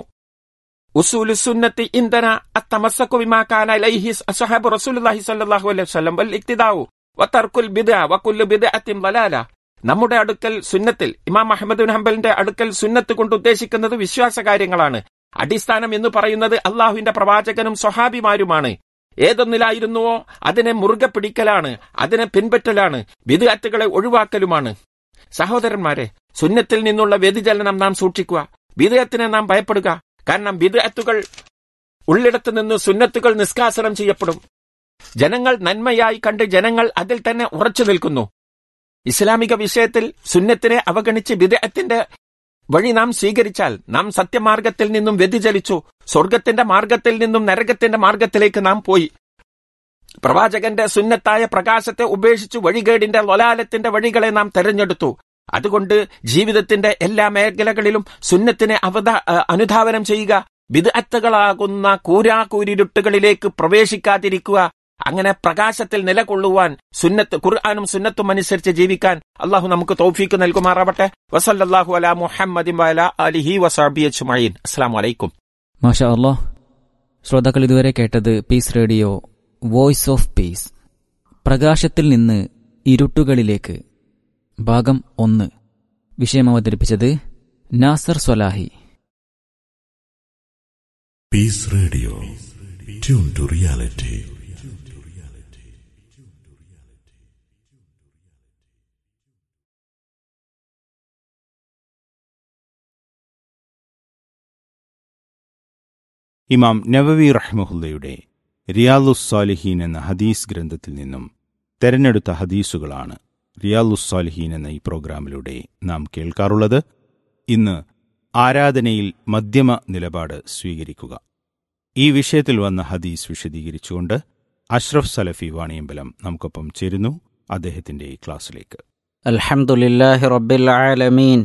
ഉസൂലു സുന്നത്തി ഇൻദന അത്തമസ്സകു ബിമാ കാന അലൈഹി അസ്ഹാബു റസൂലുള്ളാഹി സ്വല്ലല്ലാഹു അലൈഹി വസല്ലം വൽ ഇക്തിദാഉ വതർകുൽ ബിദ്അ വകുല്ലു ബിദ്അത്തിൻ ളലാല. നമ്മുടെ അടുക്കൽ സുന്നത്തിൽ, ഇമാം അഹ്മദ് ബിൻ ഹംബലിന്റെ അടുക്കൽ സുന്നത്ത് കൊണ്ട് ഉദ്ദേശിക്കുന്നത് വിശ്വാസ കാര്യങ്ങളാണ്. അടിസ്ഥാനം എന്ന് പറയുന്നത് അള്ളാഹുവിന്റെ പ്രവാചകനും സ്വഹാബിമാരുമാണ്. ഏതൊന്നിലായിരുന്നുവോ അതിനെ മുറുകെ പിടിക്കലാണ്, അതിനെ പിൻപറ്റലാണ്, ബിദ്അത്തുകളെ ഒഴിവാക്കലുമാണ്. സഹോദരന്മാരെ, സുന്നത്തിൽ നിന്നുള്ള വ്യതിചലനം നാം സൂക്ഷിക്കുക. ബിദ്അത്തിനെ നാം ഭയപ്പെടുക. കാരണം ബിദ്അത്തുകൾ ഉള്ളിടത്ത് നിന്ന് സുന്നത്തുകൾ നിഷ്കാസനം ചെയ്യപ്പെടും. ജനങ്ങൾ നന്മയായി കണ്ട് ജനങ്ങൾ അതിൽ തന്നെ ഉറച്ചു നിൽക്കുന്നു. ഇസ്ലാമിക വിഷയത്തിൽ സുന്നത്തിനെ അവഗണിച്ച് ബിദ്അത്തിന്റെ വഴി നാം സ്വീകരിച്ചാൽ നാം സത്യമാർഗത്തിൽ നിന്നും വ്യതിചലിച്ചു. സ്വർഗത്തിന്റെ മാർഗത്തിൽ നിന്നും നരകത്തിന്റെ മാർഗത്തിലേക്ക് നാം പോയി. പ്രവാചകന്റെ സുന്നത്തായ പ്രകാശത്തെ ഉപേക്ഷിച്ചു വഴികേടിന്റെ ലൊലാലത്തിന്റെ വഴികളെ നാം തെരഞ്ഞെടുത്തു. അതുകൊണ്ട് ജീവിതത്തിന്റെ എല്ലാ മേഖലകളിലും സുന്നത്തിനെ അനുധാവനം ചെയ്യുക. ബിദ്അത്തുകളാകുന്ന കൂരാകൂരിരുട്ടുകളിലേക്ക് പ്രവേശിക്കാതിരിക്കുക. അങ്ങനെ പ്രകാശത്തിൽ നിലകൊള്ളുവാൻ ഖുർആനും സുന്നത്തും അനുസരിച്ച് ജീവിക്കാൻ അള്ളാഹു നമുക്ക് തൗഫീക്ക് നൽകുമാറാവട്ടെ. വസല്ലല്ലാഹു അലാ മുഹമ്മദിൻ വഅലാ ആലിഹി വസഹ്ബിഹി അജ്മഈൻ. അസ്സലാമു അലൈക്കും. മാഷാ അല്ലാഹ്. ശ്രോതാക്കൾ ഇതുവരെ കേട്ടത് piece radio voice of peace, പ്രകാശത്തിൽ നിന്ന് ഇരുട്ടുകളിലേക്ക്, ഭാഗം 1. വിഷയം അവതരിപ്പിച്ചത് നാസർ സ്വലാഹി. Piece radio, tune to reality. ഇമാം നവവി റഹ്മഹുല്ലയുടെ റിയാലുസ്സാലിഹീൻ എന്ന ഹദീസ് ഗ്രന്ഥത്തിൽ നിന്നും തെരഞ്ഞെടുത്ത ഹദീസുകളാണ് റിയാലുസ്സാലിഹീൻ എന്ന ഈ പ്രോഗ്രാമിലൂടെ നാം കേൾക്കാറുള്ളത്. ഇന്ന് ആരാധനയിൽ മധ്യമ നിലപാട് സ്വീകരിക്കുക. ഈ വിഷയത്തിൽ വന്ന ഹദീസ് വിശദീകരിച്ചുകൊണ്ട് അഷ്റഫ് സലഫി വാണിയമ്പലം നമുക്കൊപ്പം ചേരുന്നു. അദ്ദേഹത്തിന്റെ ഈ ക്ലാസ്സിലേക്ക്. അൽഹംദുലില്ലാഹി റബ്ബിൽ ആലമീൻ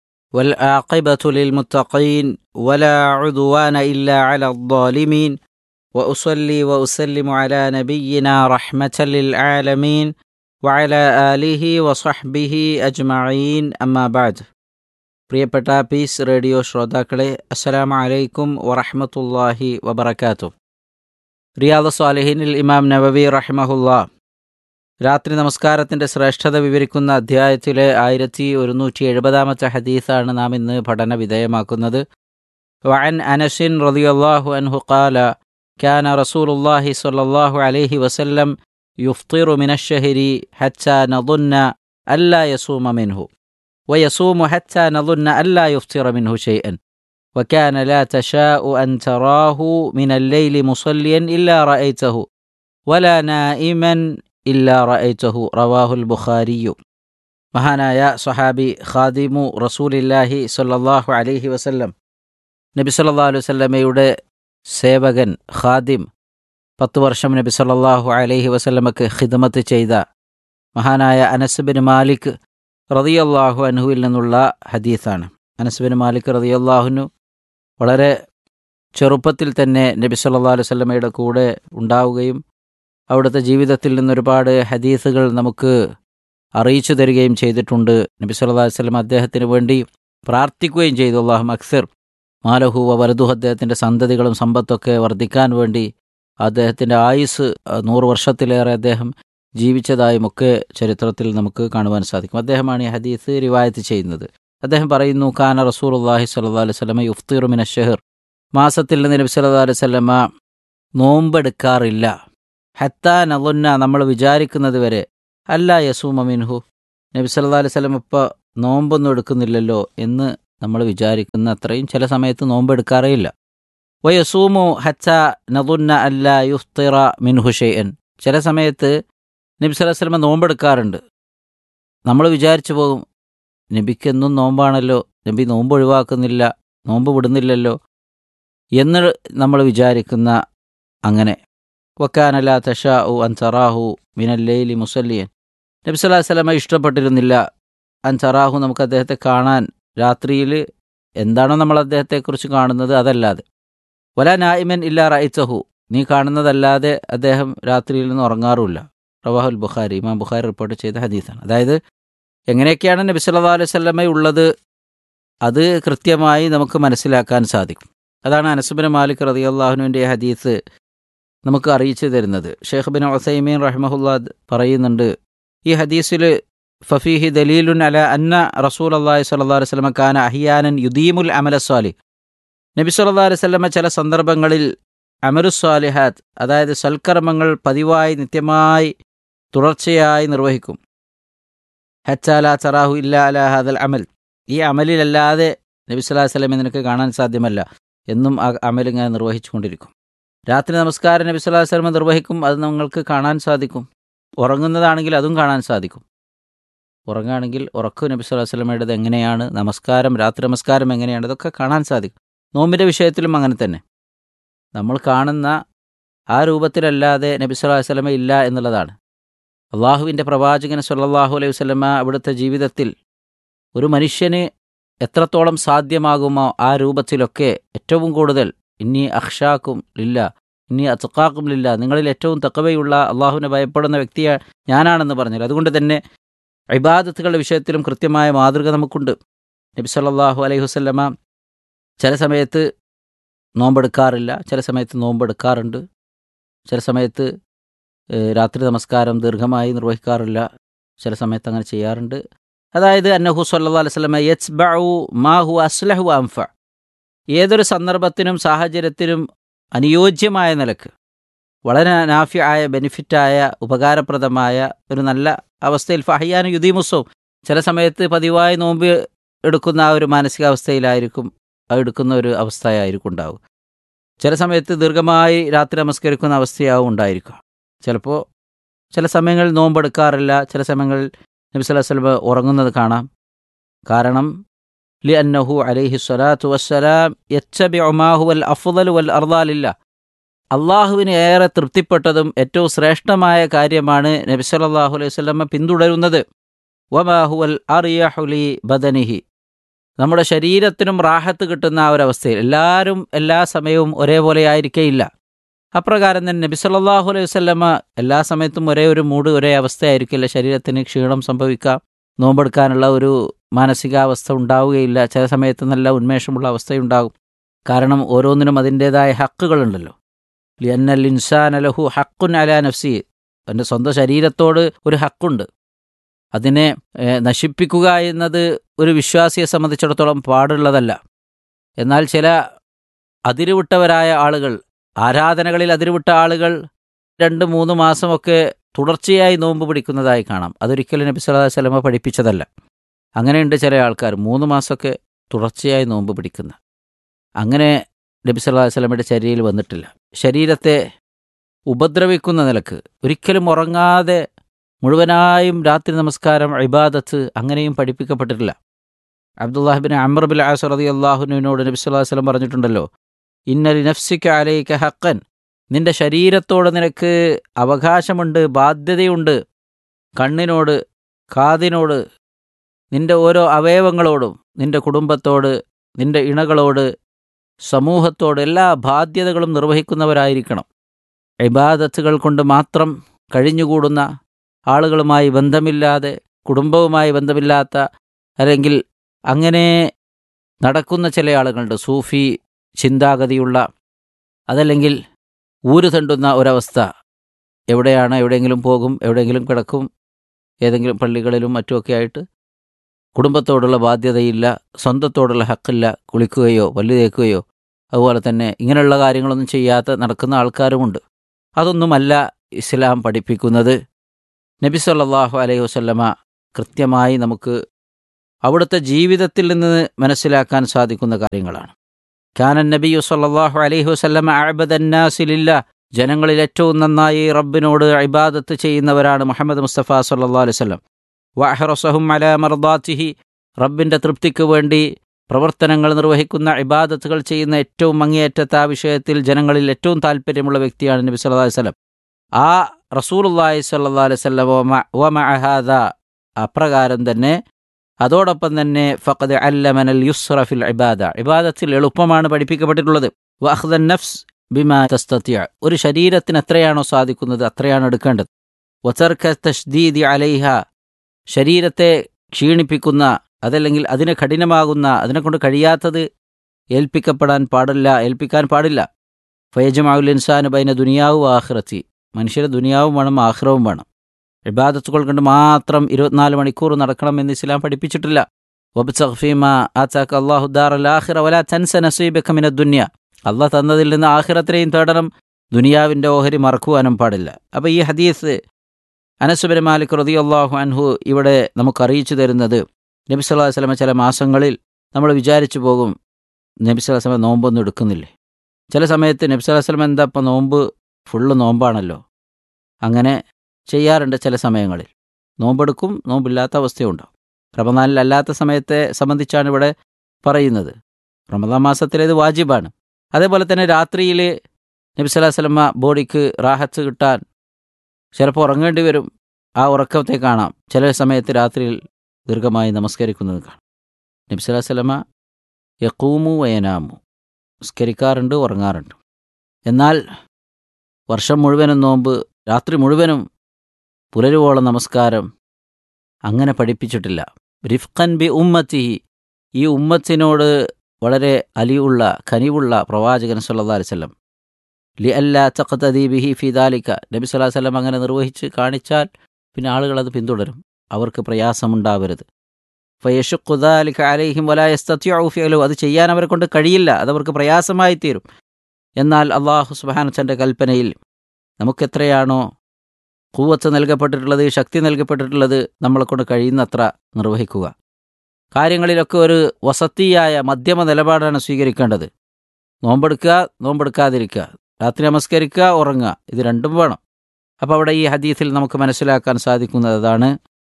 والعاقبة للمتقين ولا عدوان إلا على الظالمين وأصلي وأسلم على نبينا رحمة للعالمين وعلى آله وصحبه أجمعين أما بعد. പ്രിയപ്പെട്ട പീസ് റേഡിയോ ശ്രോതാക്കളെ, അസ്സലാമു അലൈക്കും വറഹ്മത്തുള്ളാഹി വബറകാതുഹു. റിയാദുസ് സ്വാലിഹീനിൽ ഇമാം നവവി റഹിമഹുല്ലാ രാത്രി നമസ്കാരത്തിന്റെ ശ്രേഷ്ഠത വിവരിക്കുന്ന അധ്യായത്തിലെ 1170-ാമത്തെ ഹദീസാണ് നാം ഇന്ന് പഠന വിധേയമാക്കുന്നത്. വഅൻ അനസിൻ റളിയല്ലാഹു അൻഹു ഖാല കാന റസൂലുള്ളാഹി സ്വല്ലല്ലാഹു അലൈഹി വസല്ലം യുഫ്തിറു മിനശ്ശഹരി ഹത്താ നദുന്ന അല്ലാ യസൂമ മിൻഹു വയസൂമു ഹത്താ നദുന്ന അല്ലാ യുഫ്തിറ മിൻഹു ശൈഅൻ വകാന ലാ തശാഉ അൻ തറാഹു മിനൽ ലൈലി മുസല്ലിയൻ ഇല്ലാ റഅയ്തഹു വലാ നായിമൻ ഇല്ലാ റഅയ്തഹു. റവാഹുൽ ബുഖാരിയു. മഹാനായ സ്വഹാബി ഖാദിമു റസൂലില്ലാഹി സ്വല്ലല്ലാഹു അലൈഹി വസല്ലം, നബി സല്ലല്ലാഹു അലൈഹി വസല്ലമയുടെ സേവകൻ, ഖാദിം, 10 വർഷം നബി സല്ലല്ലാഹു അലൈഹി വസല്ലമക്ക് ഖിദ്മത്ത് ചെയ്ത മഹാനായ അനസ് ബിൻ മാലിക് റളിയല്ലാഹു അൻഹുവിൽ നിന്നുള്ള ഹദീസാണ്. അനസ് ബിൻ മാലിക് റളിയല്ലാഹു അൻഹു വളരെ ചെറുപ്പത്തിൽ തന്നെ നബി സല്ലല്ലാഹു അലൈഹി വസല്ലമയുടെ കൂടെ ഉണ്ടാവുകയും അവിടുത്തെ ജീവിതത്തിൽ നിന്നൊരുപാട് ഹദീസുകൾ നമുക്ക് അറിയിച്ചു തരികയും ചെയ്തിട്ടുണ്ട്. നബി സല്ലല്ലാഹു അലൈഹി വസല്ലം അദ്ദേഹത്തിന് വേണ്ടി പ്രാർത്ഥിക്കുകയും ചെയ്തു. അല്ലാഹുമ്മ അക്സിർ മാലഹു വ വലദുഹു, അദ്ദേഹത്തിൻ്റെ സന്തതികളും സമ്പത്തൊക്കെ വർദ്ധിക്കാൻ വേണ്ടി അദ്ദേഹത്തിൻ്റെ ആയുസ് 100 വർഷത്തിലേറെ അദ്ദേഹം ജീവിച്ചതായുമൊക്കെ ചരിത്രത്തിൽ നമുക്ക് കാണുവാൻ സാധിക്കും. അദ്ദേഹമാണ് ഈ ഹദീസ് റിവായത്ത് ചെയ്യുന്നത്. അദ്ദേഹം പറയുന്നു, കാന റസൂലുള്ളാഹി സ്വല്ലല്ലാഹു അലൈഹി വസല്ലം യുഫ്തിറു മിനശ്ശഹർ, മാസത്തിൽ നിന്ന് നബി സല്ലല്ലാഹു അലൈഹി വസല്ലം നോമ്പെടുക്കാറില്ല. ഹത്താ നളുന്ന നമ്മൾ വിചാരിക്കുന്നത് വരെ അല്ല യസൂമ മിൻഹു, നബി സല്ലല്ലാഹു അലൈഹി വസല്ലം ഇപ്പോൾ നോമ്പൊന്നും എടുക്കുന്നില്ലല്ലോ എന്ന് നമ്മൾ വിചാരിക്കുന്ന അത്രയും ചില സമയത്ത് നോമ്പെടുക്കാറേ ഇല്ല. വയസൂമു ഹത്താ നളുന്ന അല്ല യുഫ്തിറ മിൻഹു ഷൈഅൻ, ചില സമയത്ത് നബി സല്ലല്ലാഹു അലൈഹി വസല്ലം നോമ്പെടുക്കാറുണ്ട്. നമ്മൾ വിചാരിച്ചു പോകും, നബിക്കെന്നും നോമ്പാണല്ലോ, നബി നോമ്പ് ഒഴിവാക്കുന്നില്ല, നോമ്പ് വിടുന്നില്ലല്ലോ എന്ന് നമ്മൾ വിചാരിക്കുന്ന അങ്ങനെ. വക്കാന ലാ തശാഉ അൻ തറാഹു മിനൽ ലൈലി മുസല്ലിയൻ, നബി സല്ലല്ലാഹു അലൈഹി വസല്ലം ഇഷ്ടപ്പെട്ടിരുന്നില്ല അൻ തറാഹു, നമുക്ക് അദ്ദേഹത്തെ കാണാൻ രാത്രിയിൽ എന്താണോ നമ്മൾ അദ്ദേഹത്തെക്കുറിച്ച് കാണുന്നത് അതല്ലാതെ. വലാ നായിമൻ ഇല്ലാ റഅയ്തഹു, നീ കാണുന്നതല്ലാതെ അദ്ദേഹം രാത്രിയിൽ നിന്ന് ഉറങ്ങാറുമില്ല. റവാഹുൽ ബുഖാരി, ഇമാം ബുഖാരി റിപ്പോർട്ട് ചെയ്ത ഹദീസാണ്. അതായത് എങ്ങനെയൊക്കെയാണ് നബി സല്ലല്ലാഹു അലൈഹി വസല്ലമ ഉള്ളത് അത് കൃത്യമായി നമുക്ക് മനസ്സിലാക്കാൻ സാധിക്കും. അതാണ് അനസ് ബിൻ മാലിക് റളിയല്ലാഹു അൻഹുവിൻ്റെ ഹദീസ് നമുക്ക് അറിയിച്ചു തരുന്നത്. ഷെയ്ഖ് ബിൻ ഉസൈമീൻ റഹിമഹുല്ലാഹ് പറയുന്നുണ്ട്, ഈ ഹദീസിൽ ഫഫീഹി ദലീലുൻ അല അന്ന റസൂലുള്ളാഹി സ്വല്ലല്ലാഹു അലൈഹി വസല്ലമ കാന അഹ്യാനൻ യുദീമുൽ അമല സ്വാലിഹ്, നബി സല്ലല്ലാഹു അലൈഹി വസല്ലമ ചില സന്ദർഭങ്ങളിൽ അമലുസ് സ്വാലിഹാത്ത്, അതായത് സൽക്കർമ്മങ്ങൾ പതിവായി നിത്യമായി തുടർച്ചയായി നിർവഹിക്കും. ഹത്താ ലാ തറാഹു ഇല്ലാ അലാ ഹാദൽ അമൽ, ഈ അമലിലല്ലാതെ നബി സല്ലല്ലാഹു അലൈഹി വസല്ലമയെ നിനക്ക് കാണാൻ സാധ്യമല്ല എന്നും ആ അമൽ ഇങ്ങനെ നിർവഹിച്ചു കൊണ്ടിരിക്കും. രാത്രി നമസ്കാരം നബി സല്ലല്ലാഹു അലൈഹി വസല്ലമ നിർവഹിക്കും, അത് നിങ്ങൾക്ക് കാണാൻ സാധിക്കും. ഉറങ്ങുന്നതാണെങ്കിൽ അതും കാണാൻ സാധിക്കും. ഉറങ്ങുകയാണെങ്കിൽ ഉറക്കും നബി സല്ലല്ലാഹു അലൈഹി വസല്ലമയുടേത് എങ്ങനെയാണ്, നമസ്കാരം രാത്രി നമസ്കാരം എങ്ങനെയാണ്, ഇതൊക്കെ കാണാൻ സാധിക്കും. നോമ്പിൻ്റെ വിഷയത്തിലും അങ്ങനെ തന്നെ. നമ്മൾ കാണുന്ന ആ രൂപത്തിലല്ലാതെ നബി സല്ലല്ലാഹു അലൈഹി വസല്ലമ ഇല്ല എന്നുള്ളതാണ്. അള്ളാഹുവിൻ്റെ പ്രവാചകൻ സ്വല്ലല്ലാഹു അലൈഹി വസല്ലമ അവിടുത്തെ ജീവിതത്തിൽ ഒരു മനുഷ്യന് എത്രത്തോളം സാധ്യമാകുമോ ആ രൂപത്തിലൊക്കെ ഏറ്റവും കൂടുതൽ ഇന്നി അഖ്ഷാക്കും ലില്ല, ഇന്നി അത്ഖാക്കും ലില്ല, നിങ്ങളിൽ ഏറ്റവും തഖ്വയുള്ള അള്ളാഹുവിനെ ഭയപ്പെടുന്ന വ്യക്തിയെ ഞാനാണെന്ന് പറഞ്ഞാൽ, അതുകൊണ്ട് തന്നെ ഇബാദത്തുകളുടെ വിഷയത്തിലും കൃത്യമായ മാതൃക നമുക്കുണ്ട്. നബി സല്ലല്ലാഹു അലൈഹി വസല്ലമ ചില സമയത്ത് നോമ്പെടുക്കാറില്ല, ചില സമയത്ത് നോമ്പെടുക്കാറുണ്ട്, ചില സമയത്ത് രാത്രി നമസ്കാരം ദീർഘമായി നിർവഹിക്കാറില്ല, ചില സമയത്ത് അങ്ങനെ ചെയ്യാറുണ്ട്. അതായത് അന്നഹു സ്വല്ലല്ലാഹു അലൈഹി വസല്ലമ യത്ബഉ മാ ഹുവ അസ്ലഹു വഅൻഫ, ഏതൊരു സന്ദർഭത്തിനും സാഹചര്യത്തിനും അനുയോജ്യമായ നിലക്ക് വളരെ നാഫിയായ ബെനിഫിറ്റായ ഉപകാരപ്രദമായ ഒരു നല്ല അവസ്ഥയിൽ ഫഹ്യാന യുദീമുസോ, ചില സമയത്ത് പതിവായി നോമ്പ് എടുക്കുന്ന ആ ഒരു മാനസികാവസ്ഥയിലായിരിക്കും അത് എടുക്കുന്ന ഒരു അവസ്ഥയായിരിക്കും ഉണ്ടാവുക. ചില സമയത്ത് ദീർഘമായി രാത്രി നമസ്കരിക്കുന്ന അവസ്ഥയാവും ഉണ്ടായിരിക്കുക. ചിലപ്പോൾ ചില സമയങ്ങളിൽ നോമ്പെടുക്കാറില്ല, ചില സമയങ്ങളിൽ നബി സല്ലല്ലാഹു അലൈഹി വസല്ലം ഉറങ്ങുന്നത് കാണാം. കാരണം ലിഅന്നഹു അലൈഹി സ്വലാത്തു വസ്സലാം യത്തബിഉ മാ ഹുവൽ അഫ്ളലു വൽ അർളാ ലില്ലാഹ്, അള്ളാഹുവിന് ഏറെ തൃപ്തിപ്പെട്ടതും ഏറ്റവും ശ്രേഷ്ഠമായ കാര്യമാണ് നബി സല്ലല്ലാഹു അലൈഹി വസല്ലം പിന്തുടരുന്നത്. വമാ ഹുവൽ അർയഹു ലി ബദനിഹി, നമ്മുടെ ശരീരത്തിനും റാഹത്ത് കിട്ടുന്ന ആ ഒരവസ്ഥയിൽ എല്ലാവരും എല്ലാ സമയവും ഒരേപോലെ ആയിരിക്കേയില്ല. അപ്രകാരം തന്നെ നബി സല്ലല്ലാഹു അലൈഹി വസല്ലമ എല്ലാ സമയത്തും ഒരേ ഒരു മൂഡ് ഒരേ അവസ്ഥയായിരിക്കില്ല. ശരീരത്തിന് ക്ഷീണം സംഭവിക്കാം, നോമ്പെടുക്കാനുള്ള ഒരു മാനസികാവസ്ഥ ഉണ്ടാവുകയില്ല. ചില സമയത്ത് നല്ല ഉന്മേഷമുള്ള അവസ്ഥയുണ്ടാകും. കാരണം ഓരോന്നിനും അതിൻ്റേതായ ഹക്കുകളുണ്ടല്ലോ. ലിഅന്നൽ ഇൻസാന ലഹു ഹഖ്ഖുൻ അലാ നഫ്സി, എൻ്റെ സ്വന്തം ശരീരത്തോട് ഒരു ഹക്കുണ്ട്. അതിനെ നശിപ്പിക്കുക എന്നത് ഒരു വിശ്വാസിയെ സംബന്ധിച്ചിടത്തോളം പാടുള്ളതല്ല. എന്നാൽ ചില അതിരുവിട്ടവരായ ആളുകൾ, ആരാധനകളിൽ അതിരുവിട്ട ആളുകൾ 2-3 മാസമൊക്കെ തുടർച്ചയായി നോമ്പ് പിടിക്കുന്നതായി കാണാം. അതൊരിക്കലും നബി സല്ലല്ലാഹു അലൈഹി വസല്ലമ പഠിപ്പിച്ചതല്ല. അങ്ങനെയുണ്ട് ചില ആൾക്കാർ 3 മാസമൊക്കെ തുടർച്ചയായി നോമ്പ് പിടിക്കുന്ന, അങ്ങനെ നബി സല്ലല്ലാഹു അലൈഹി വസല്ലമയുടെ ചര്യയിൽ വന്നിട്ടില്ല. ശരീരത്തെ ഉപദ്രവിക്കുന്ന നിലക്ക് ഒരിക്കലും ഉറങ്ങാതെ മുഴുവനായും രാത്രി നമസ്കാരം ഇബാദത്ത് അങ്ങനെയും പഠിപ്പിക്കപ്പെട്ടിട്ടില്ല. Abdullah bin Amr bin as റളിയല്ലാഹു അൻഹുവിനോട് നബി സല്ലല്ലാഹു അലൈഹി വസല്ലം പറഞ്ഞിട്ടുണ്ടല്ലോ, ഇന്ന ലിനഫ്സിക അലൈക ഹഖൻ, നിന്റെ ശരീരത്തോട് നിനക്ക് അവകാശമുണ്ട്, ബാധ്യതയുണ്ട്. കണ്ണിനോട്, കാതിനോട്, നിന്റെ ഓരോ അവയവങ്ങളോടും, നിന്റെ കുടുംബത്തോട്, നിന്റെ ഇണകളോട്, സമൂഹത്തോട് എല്ലാ ബാധ്യതകളും നിർവഹിക്കുന്നവരായിരിക്കണം. ഇബാദത്തുകൾ കൊണ്ട് മാത്രം കഴിഞ്ഞുകൂടുന്ന ആളുകളുമായി ബന്ധമില്ലാതെ, കുടുംബവുമായി ബന്ധമില്ലാത്ത, അല്ലെങ്കിൽ അങ്ങനെ നടക്കുന്ന ചില ആളുകളുണ്ട്, സൂഫി ചിന്താഗതിയുള്ള, അതല്ലെങ്കിൽ ഊര് തണ്ടുന്ന ഒരവസ്ഥ. എവിടെയെങ്കിലും പോകും, എവിടെയെങ്കിലും കിടക്കും, ഏതെങ്കിലും പള്ളികളിലും മറ്റുമൊക്കെ ആയിട്ട് കുടുംബത്തോടുള്ള ബാധ്യതയില്ല, സ്വന്തത്തോടുള്ള ഹക്കില്ല, കുളിക്കുകയോ പല്ല് തേക്കുകയോ അതുപോലെ തന്നെ ഇങ്ങനെയുള്ള കാര്യങ്ങളൊന്നും ചെയ്യാത്ത നടക്കുന്ന ആൾക്കാരുമുണ്ട്. അതൊന്നുമല്ല ഇസ്ലാം പഠിപ്പിക്കുന്നത്. നബി സല്ലല്ലാഹു അലൈഹി വസല്ലമ കൃത്യമായി നമുക്ക് അവിടുത്തെ ജീവിതത്തിൽ നിന്ന് മനസ്സിലാക്കാൻ സാധിക്കുന്ന കാര്യങ്ങളാണ്. കാനൻ നബിയു സല്ലല്ലാഹു അലൈഹി വസല്ലമ അഅബദന്നാസി ലില്ലാഹ്, ജനങ്ങളിൽ ഏറ്റവും നന്നായി റബ്ബിനോട് ഇബാദത്ത് ചെയ്യുന്നവരാണ് മുഹമ്മദ് മുസ്തഫ സല്ലല്ലാഹു അലൈഹി വസല്ലം. വഅഹ്റസഹും അലാ മർദാത്തിഹി, റബ്ബിൻ്റെ തൃപ്തിക്ക് വേണ്ടി പ്രവർത്തനങ്ങൾ നിർവഹിക്കുന്ന ഇബാദത്തുകൾ ചെയ്യുന്ന ഏറ്റവും അങ്ങേയറ്റത്തെ ആ വിഷയത്തിൽ ജനങ്ങളിൽ ഏറ്റവും താല്പര്യമുള്ള വ്യക്തിയാണ് നബി സല്ലല്ലാഹു അലൈഹി വസല്ലം. ആ റസൂലുള്ളാഹി സ്വല്ലല്ലാഹു അലൈഹി വസല്ലം വമഅ ഹാദാ, അപ്രകാരം തന്നെ അതോടൊപ്പം തന്നെ ഫഖദ് അല്ലമനൽ യുസ്റ ഫിൽ ഇബാദ, ഇബാദത്തിൽ എളുപ്പമാണ് പഠിപ്പിക്കപ്പെട്ടിട്ടുള്ളത്. വഅഖ്ദൻ നഫ്സ് ബിമാ തസ്തതിഅ, ഒരു ശരീരത്തിന് എത്രയാണോ സാധിക്കുന്നത് അത്രയാണ് എടുക്കേണ്ടത്. വതർക തശ്ദീദി അലൈഹ, ശരീരത്തെ ക്ഷീണിപ്പിക്കുന്ന അതല്ലെങ്കിൽ അതിന് കഠിനമാകുന്ന അതിനെക്കൊണ്ട് കഴിയാത്തത് ഏൽപ്പിക്കാൻ പാടില്ല. ഫയജ്മഉൽ ഇൻസാനു ബൈന ദുനിയാവു ആഖിറത്തി, മനുഷ്യരെ ദുനിയാവും വേണം ആഖിറവും വേണം. ഇബാദത്തുകൾ കൊണ്ട് മാത്രം 24 മണിക്കൂർ നടക്കണമെന്ന് ഇസ്ലാം പഠിപ്പിച്ചിട്ടില്ല. വബ്തഗ് ഫീമാ ആതാക അല്ലാഹു ദാറൽ ആഖിറ വലാ തൻസ നസീബക മിനദ് ദുനിയ, അല്ലാഹ് തന്നതിൽ നിന്ന് ആഖിറത്തിനെയും തേടണം, ദുനിയാവിൻ്റെ ഓഹരി മറക്കുവാനും പാടില്ല. അപ്പോൾ ഈ ഹദീസ് അനസ് ബിൻ മാലിക് റളിയല്ലാഹു അൻഹു ഇവിടെ നമുക്ക് അറിയിച്ചു തരുന്നത്, നബി സല്ലല്ലാഹു അലൈഹി വസല്ലം ചില മാസങ്ങളിൽ നമ്മൾ വിചാരിച്ചു പോകും നബി സല്ലല്ലാഹു അലൈഹി വസല്ലം നോമ്പൊന്നും എടുക്കുന്നില്ലേ. ചില സമയത്ത് നബി സല്ലല്ലാഹു അലൈഹി വസല്ലം എന്താ ഇപ്പം നോമ്പ് ഫുള്ള് നോമ്പാണല്ലോ, അങ്ങനെ ചെയ്യാറുണ്ട്. ചില സമയങ്ങളിൽ നോമ്പെടുക്കും, നോമ്പില്ലാത്ത അവസ്ഥയുണ്ടാവും. റമദാനിലല്ലാത്ത സമയത്തെ സംബന്ധിച്ചാണ് ഇവിടെ പറയുന്നത്. റമദാൻ മാസത്തിലേത് വാജിബാണ്. അതേപോലെ തന്നെ രാത്രിയിൽ നബി സല്ലല്ലാഹു അലൈഹി വസല്ലം ബോഡിക്ക് റാഹത്ത് കിട്ടാൻ ചിലപ്പോൾ ഉറങ്ങേണ്ടി വരും. ആ ഉറക്കത്തെ കാണാം. ചില സമയത്ത് രാത്രിയിൽ ദീർഘമായി നമസ്കരിക്കുന്നത് കാണാം. നബി സല്ലല്ലാഹു അലൈഹി വസല്ലം യഖൂമു വയനാമു, നമസ്കരിക്കാറുണ്ട്, ഉറങ്ങാറുണ്ട്. എന്നാൽ വർഷം മുഴുവനും നോമ്പ്, രാത്രി മുഴുവനും പുലരുവോളം നമസ്കാരം അങ്ങനെ പഠിപ്പിച്ചിട്ടില്ല. റിഫ്ഖൻ ബി ഉമ്മത്തിഹി, ഈ ഉമ്മത്തിനോട് വളരെ അലിയുള്ള കനിവുള്ള പ്രവാചകൻ സല്ലല്ലാഹു അലൈഹി വസല്ലം. ലി അല്ലാ തഖ്തദി ബിഹി ഫി ദാലിക, നബി സല്ലല്ലാഹു അലൈഹി വസല്ലം അങ്ങനെ നിർവഹിച്ച് കാണിച്ചാൽ പിന്നെ ആളുകൾ അത് പിന്തുടരും, അവർക്ക് പ്രയാസമുണ്ടാവരുത്. ഫയശുഖു ദാലിക അലൈഹിം വലാ യസ്തതിഉ ഫിഅലു, അത് ചെയ്യാൻ അവരെ കൊണ്ട് കഴിയില്ല, അതവർക്ക് പ്രയാസമായി തീരും. എന്നാൽ അല്ലാഹു സുബ്ഹാനഹു വതആലയുടെ കൽപ്പനയിൽ നമുക്കെത്രയാണോ ഖുവത്ത് നൽകപ്പെട്ടിട്ടുള്ളത്, ശക്തി നൽകപ്പെട്ടിട്ടുള്ളത്, നമ്മളെക്കൊണ്ട് കഴിയുന്നത്ര നിർവഹിക്കുക. കാര്യങ്ങളിലൊക്കെ ഒരു വസത്തിയായ മധ്യമ നിലപാടാണ് സ്വീകരിക്കേണ്ടത്. നോമ്പെടുക്കുക, നോമ്പെടുക്കാതിരിക്കുക, രാത്രി നമസ്കരിക്കുക, ഉറങ്ങുക, ഇത് രണ്ടും വേണം. അപ്പോൾ അവിടെ ഈ ഹദീസിൽ നമുക്ക് മനസ്സിലാക്കാൻ സാധിക്കുന്നതാണ്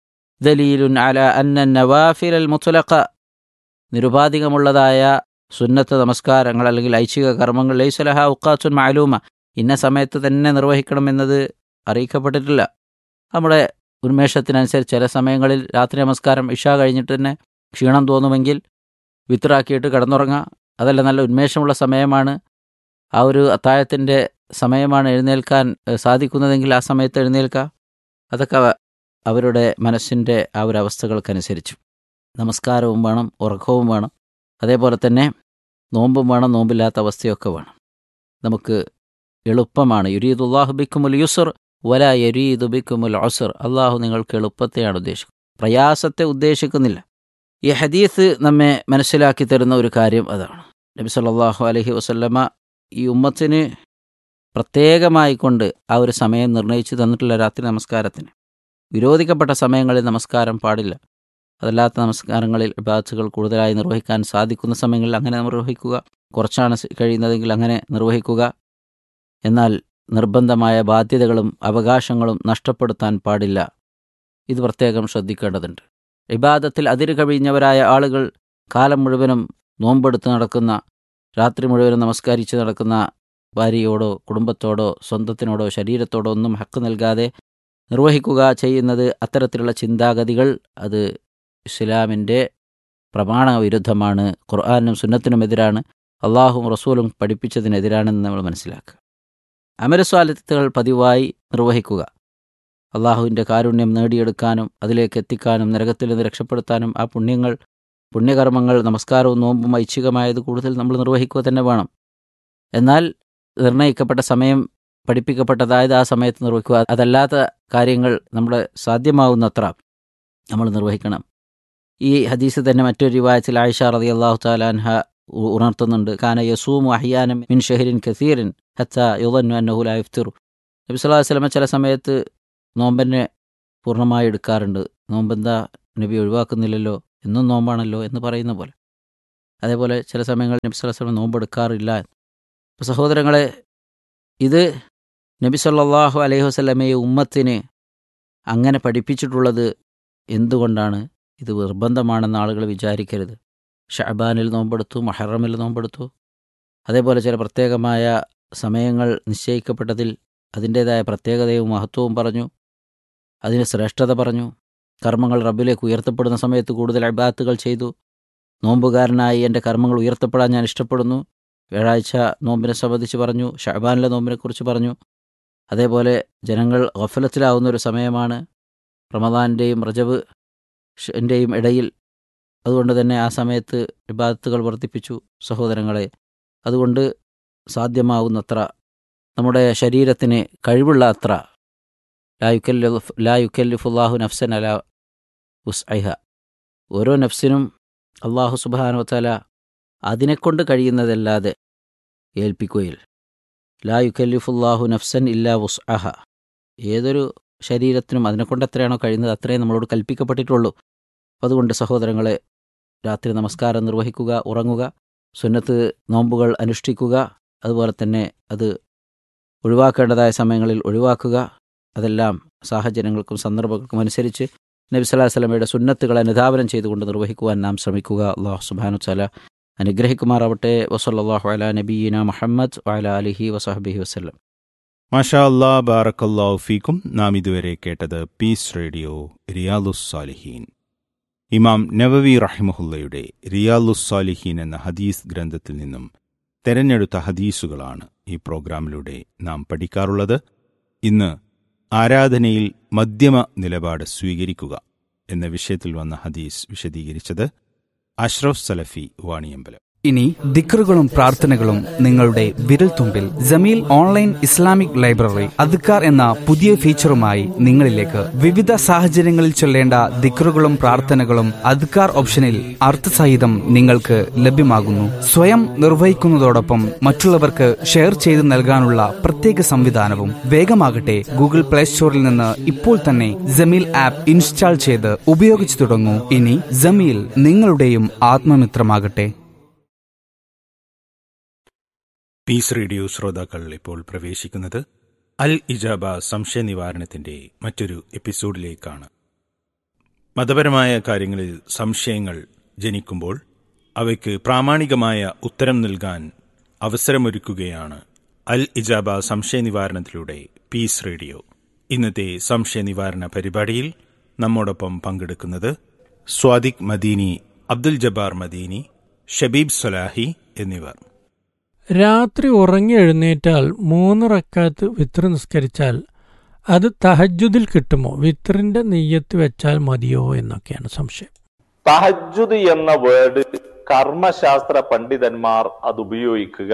ദലീലുൻ അലാ അന്ന നവാഫിൽ മുത്ലഖ, നിരുപാധികമുള്ളതായ സുന്നത്ത് നമസ്കാരങ്ങൾ അല്ലെങ്കിൽ ഐച്ഛിക കർമ്മങ്ങൾ ലൈസ ലഹാ ഔഖാത്തുൻ മഅലൂമ, ഇന്ന സമയത്ത് തന്നെ നിർവഹിക്കണമെന്നത് അറിയിക്കപ്പെട്ടിട്ടില്ല. നമ്മുടെ ഉന്മേഷത്തിനനുസരിച്ച് ചില സമയങ്ങളിൽ രാത്രി നമസ്കാരം ഇശാ കഴിഞ്ഞിട്ട് തന്നെ ക്ഷീണം തോന്നുമെങ്കിൽ വിത്രാക്കിയിട്ട് കിടന്നുറങ്ങുക, അതല്ല നല്ല ഉന്മേഷമുള്ള സമയമാണ്, ആ ഒരു അത്താഴത്തിൻ്റെ സമയമാണ് എഴുന്നേൽക്കാൻ സാധിക്കുന്നതെങ്കിൽ ആ സമയത്ത് എഴുന്നേൽക്കുക. അതൊക്കെ അവരുടെ മനസ്സിൻ്റെ ആ ഒരു അവസ്ഥകൾക്കനുസരിച്ച്. നമസ്കാരവും വേണം, ഉറക്കവും വേണം, അതേപോലെ തന്നെ നോമ്പും വേണം, നോമ്പില്ലാത്ത അവസ്ഥയൊക്കെ വേണം. നമുക്ക് എളുപ്പമാണ്. യുരീദുല്ലാഹു ബിക്കുമുൽ യുസ്ർ വലാ യുരീദു ബിക്കുമുൽ ഉസ്ർ, അള്ളാഹു നിങ്ങൾക്ക് എളുപ്പത്തെയാണ് ഉദ്ദേശിക്കുന്നത്, പ്രയാസത്തെ ഉദ്ദേശിക്കുന്നില്ല. ഈ ഹദീസ് നമ്മെ മനസ്സിലാക്കി തരുന്ന ഒരു കാര്യം അതാണ്. നബി സല്ലല്ലാഹു അലൈഹി വസല്ലമ ഈ ഉമ്മത്തിന് പ്രത്യേകമായി കൊണ്ട് ആ ഒരു സമയം നിർണയിച്ചു തന്നിട്ടുള്ള രാത്രി നമസ്കാരത്തിന്. വിരോധിക്കപ്പെട്ട സമയങ്ങളിൽ നമസ്കാരം പാടില്ല. അതല്ലാത്ത നമസ്കാരങ്ങളിൽ ഇബാദത്തുകൾ കൂടുതലായി നിർവഹിക്കാൻ സാധിക്കുന്ന സമയങ്ങളിൽ അങ്ങനെ നിർവഹിക്കുക, കുറച്ചാണ് കഴിയുന്നതെങ്കിൽ അങ്ങനെ നിർവഹിക്കുക. എന്നാൽ നിർബന്ധമായ ബാധ്യതകളും അവകാശങ്ങളും നഷ്ടപ്പെടുത്താൻ പാടില്ല. ഇത് പ്രത്യേകം ശ്രദ്ധിക്കേണ്ടതുണ്ട്. ഇബാദത്തിൽ അതിര് കവിഞ്ഞവരായ ആളുകൾ കാലം മുഴുവനും നോമ്പെടുത്ത് നടക്കുന്ന, രാത്രി മുഴുവനും നമസ്കരിച്ച് നടക്കുന്ന ഭാര്യയോടോ കുടുംബത്തോടോ സ്വന്തത്തിനോടോ ശരീരത്തോടോ ഒന്നും ഹക്ക് നൽകാതെ നിർവഹിക്കുക ചെയ്യുന്നത്, അത്തരത്തിലുള്ള ചിന്താഗതികൾ അത് ഇസ്ലാമിൻ്റെ പ്രമാണ വിരുദ്ധമാണ്, ഖുർആനും സുന്നത്തിനും എതിരാണ്, അള്ളാഹും റസൂലും പഠിപ്പിച്ചതിനെതിരാണെന്ന് നമ്മൾ മനസ്സിലാക്കുക. അമരസ്വാലിത്തുകൾ പതിവായി നിർവഹിക്കുക, അള്ളാഹുവിൻ്റെ കാരുണ്യം നേടിയെടുക്കാനും അതിലേക്ക് എത്തിക്കാനും നരകത്തിൽ നിന്ന് രക്ഷപ്പെടുത്താനും ആ പുണ്യകർമ്മങ്ങൾ നമസ്കാരവും നോമ്പും ഐച്ഛികമായത് കൂടുതൽ നമ്മൾ നിർവഹിക്കുക തന്നെ വേണം. എന്നാൽ നിർണയിക്കപ്പെട്ട സമയം പഠിപ്പിക്കപ്പെട്ടതായത് ആ സമയത്ത് നിർവഹിക്കുക. അതല്ലാത്ത കാര്യങ്ങൾ നമ്മുടെ സാധ്യമാവുന്നത്ര നമ്മൾ നിർവഹിക്കണം. ഈ ഹദീസ് തന്നെ മറ്റൊരു റിവായത്തിൽ ആയിഷ റളിയല്ലാഹു തആല അൻഹ ഉണർത്തുന്നുണ്ട്. കാന യസൂമു അഹ്യാനം മിൻ ഷഹരിൻ കസീറിൻ ഹത്താ യുദന്നു അന്നഹു ലാ യഫ്തിറു. നബി സല്ലല്ലാഹു അലൈഹി വസല്ലം ചില സമയത്ത് നോമ്പന്നെ പൂർണ്ണമായി എടുക്കാറുണ്ട്. നോമ്പെന്താ നബി ഒഴിവാക്കുന്നില്ലല്ലോ, എന്നും നോമ്പാണല്ലോ എന്ന് പറയുന്ന പോലെ. അതേപോലെ ചില സമയങ്ങളിൽ നബി സല്ലല്ലാഹു അലൈഹി വസല്ലം നോമ്പെടുക്കാറില്ല. അപ്പോൾ സഹോദരങ്ങളെ, ഇത് നബി സല്ലല്ലാഹു അലൈഹി വസല്ലമയെ ഉമ്മത്തിന് അങ്ങനെ പഠിപ്പിച്ചിട്ടുള്ളത് എന്തുകൊണ്ടാണ്? ഇത് നിർബന്ധമാണെന്ന് ആളുകൾ വിചാരിക്കരുത്. ഷഅബാനിൽ നോമ്പെടുത്തു, മുഹറമിൽ നോമ്പെടുത്തു. അതേപോലെ ചില പ്രത്യേകമായ സമയങ്ങൾ നിശ്ചയിക്കപ്പെട്ടതിൽ അതിൻ്റേതായ പ്രത്യേകതയും മഹത്വവും പറഞ്ഞു, അതിന് ശ്രേഷ്ഠത പറഞ്ഞു. കർമ്മങ്ങൾ റബ്ബിലേക്ക് ഉയർത്തപ്പെടുന്ന സമയത്ത് കൂടുതൽ ഇബാദത്തുകൾ ചെയ്തു. നോമ്പുകാരനായി എൻ്റെ കർമ്മങ്ങൾ ഉയർത്തപ്പെടാൻ ഞാൻ ഇഷ്ടപ്പെടുന്നു. വ്യാഴാഴ്ച നോമ്പിനെ സംബന്ധിച്ച് പറഞ്ഞു, ഷഅബാനിലെ നോമ്പിനെക്കുറിച്ച് പറഞ്ഞു. അതേപോലെ ജനങ്ങൾ ഗഫലത്തിലാവുന്ന ഒരു സമയമാണ് റമദാൻ്റെയും റജബ് ൻ്റെയും ഇടയിൽ. അതുകൊണ്ട് തന്നെ ആ സമയത്ത് ഇബാദത്തുകൾ വർദ്ധിപ്പിച്ചു. സഹോദരങ്ങളെ, അതുകൊണ്ട് സാധ്യമാവുന്നത്ര നമ്മുടെ ശരീരത്തിന് കഴിവുള്ള അത്ര ലാ യുക്കല്ലിഫുല്ലാഹു നഫ്സൻ അലാ ഉസ്ഇഹ, ഓരോ നഫ്സിനും അല്ലാഹു സുബ്ഹാനഹു വതആല അതിനെക്കൊണ്ട് കഴിയുന്നതല്ലാതെ ഏൽപ്പിക്കുകയിൽ. ലാ യുക്കല്ലിഫുല്ലാഹു നഫ്സൻ ഇല്ലാ ഉസ്അഹ, ഏതൊരു ശരീരത്തിനും അതിനെക്കൊണ്ട് എത്രയാണോ കഴിയുന്നത് അത്രയും നമ്മളോട് കൽപ്പിക്കപ്പെട്ടിട്ടുള്ളൂ. അതുകൊണ്ട് സഹോദരങ്ങളെ, രാത്രി നമസ്കാരം നിർവഹിക്കുക, ഉറങ്ങുക, സുന്നത്ത് നോമ്പുകൾ അനുഷ്ഠിക്കുക, അതുപോലെ തന്നെ അത് ഒഴിവാക്കേണ്ടതായ സമയങ്ങളിൽ ഒഴിവാക്കുക. അതെല്ലാം സാഹചര്യങ്ങൾക്കും സന്ദർഭങ്ങൾക്കും അനുസരിച്ച് നബി സല്ലല്ലാഹു അലൈഹി വസല്ലമയുടെ സുന്നത്തുകൾ അനുധാവനം ചെയ്തുകൊണ്ട് നിർവഹിക്കുവാൻ നാം ശ്രമിക്കുക. അല്ലാഹു സുബ്ഹാനഹു വതആല അനുഗ്രഹിക്കുമാറാവട്ടെ. വസല്ലല്ലാഹു അലാ നബിയിന മുഹമ്മദ് വഅലാ ആലിഹി വസഹ്ബിഹി വസല്ലം. മാഷാ അല്ലാ, ബാറക്കല്ലാഹു ഫീക്കും. നാം ഇതുവരെ കേട്ടത് പീസ് റേഡിയോ റിയാലുസ് സാലിഹീൻ. ഇമാം നവവി റഹിമഹുല്ലയുടെ റിയാലുസ് സാലിഹീൻ എന്ന ഹദീസ് ഗ്രന്ഥത്തിൽ നിന്നും തെരഞ്ഞെടുത്ത ഹദീസുകളാണ് ഈ പ്രോഗ്രാമിലൂടെ നാം പഠിക്കാറുള്ളത്. ഇന്ന് ആരാധനയിൽ മധ്യമ നിലപാട് സ്വീകരിക്കുക എന്ന വിഷയത്തിൽ വന്ന ഹദീസ് വിശദീകരിച്ചത് അഷ്റഫ് സലഫി വാണിയമ്പലം. ഇനി ദിക്റുകളും പ്രാർത്ഥനകളും നിങ്ങളുടെ വിരൽത്തുമ്പിൽ. ജമീൽ ഓൺലൈൻ ഇസ്ലാമിക് ലൈബ്രറി അദ്കാർ എന്ന പുതിയ ഫീച്ചറുമായി നിങ്ങളിലേക്ക്. വിവിധ സാഹചര്യങ്ങളിൽ ചൊല്ലേണ്ട ദിക്റുകളും പ്രാർത്ഥനകളും അദ്കാർ ഓപ്ഷനിൽ അർത്ഥസഹിതം നിങ്ങൾക്ക് ലഭ്യമാകുന്നു. സ്വയം നിർവഹിക്കുന്നതോടൊപ്പം മറ്റുള്ളവർക്ക് ഷെയർ ചെയ്ത് നൽകാനുള്ള പ്രത്യേക സംവിധാനവും. വേഗമാകട്ടെ, ഗൂഗിൾ പ്ലേ സ്റ്റോറിൽ നിന്ന് ഇപ്പോൾ തന്നെ ജമീൽ ആപ്പ് ഇൻസ്റ്റാൾ ചെയ്ത് ഉപയോഗിച്ചു തുടങ്ങൂ. ഇനി ജമീൽ നിങ്ങളുടെയും ആത്മമിത്രമാകട്ടെ. പീസ് റേഡിയോ ശ്രോതാക്കൾ ഇപ്പോൾ പ്രവേശിക്കുന്നത് അൽ ഇജാബ സംശയ നിവാരണത്തിന്റെ മറ്റൊരു എപ്പിസോഡിലേക്കാണ്. മതപരമായ കാര്യങ്ങളിൽ സംശയങ്ങൾ ജനിക്കുമ്പോൾ അവയ്ക്ക് പ്രാമാണികമായ ഉത്തരം നൽകാൻ അവസരമൊരുക്കുകയാണ് അൽ ഇജാബ സംശയ നിവാരണത്തിലൂടെ പീസ് റേഡിയോ. ഇന്നത്തെ സംശയ നിവാരണ പരിപാടിയിൽ നമ്മോടൊപ്പം പങ്കെടുക്കുന്നത് സ്വാദിഖ് മദീനി, അബ്ദുൽ ജബ്ബാർ മദീനി, ഷബീബ് സലാഹി എന്നിവർ. രാത്രി ഉറങ്ങി എഴുന്നേറ്റാൽ 3 റക്അത്ത് വിത്ർ നിസ്കരിച്ചാൽ അത് തഹജ്ജുദിൽ കിട്ടുമോ? വിത്റിന്റെ നിയ്യത്ത് വെച്ചാൽ മതിയോ എന്നൊക്കെയാണ് സംശയം. തഹജ്ജുദ് എന്ന വേർഡ് കർമ്മശാസ്ത്ര പണ്ഡിതന്മാർ അത് ഉപയോഗിക്കുക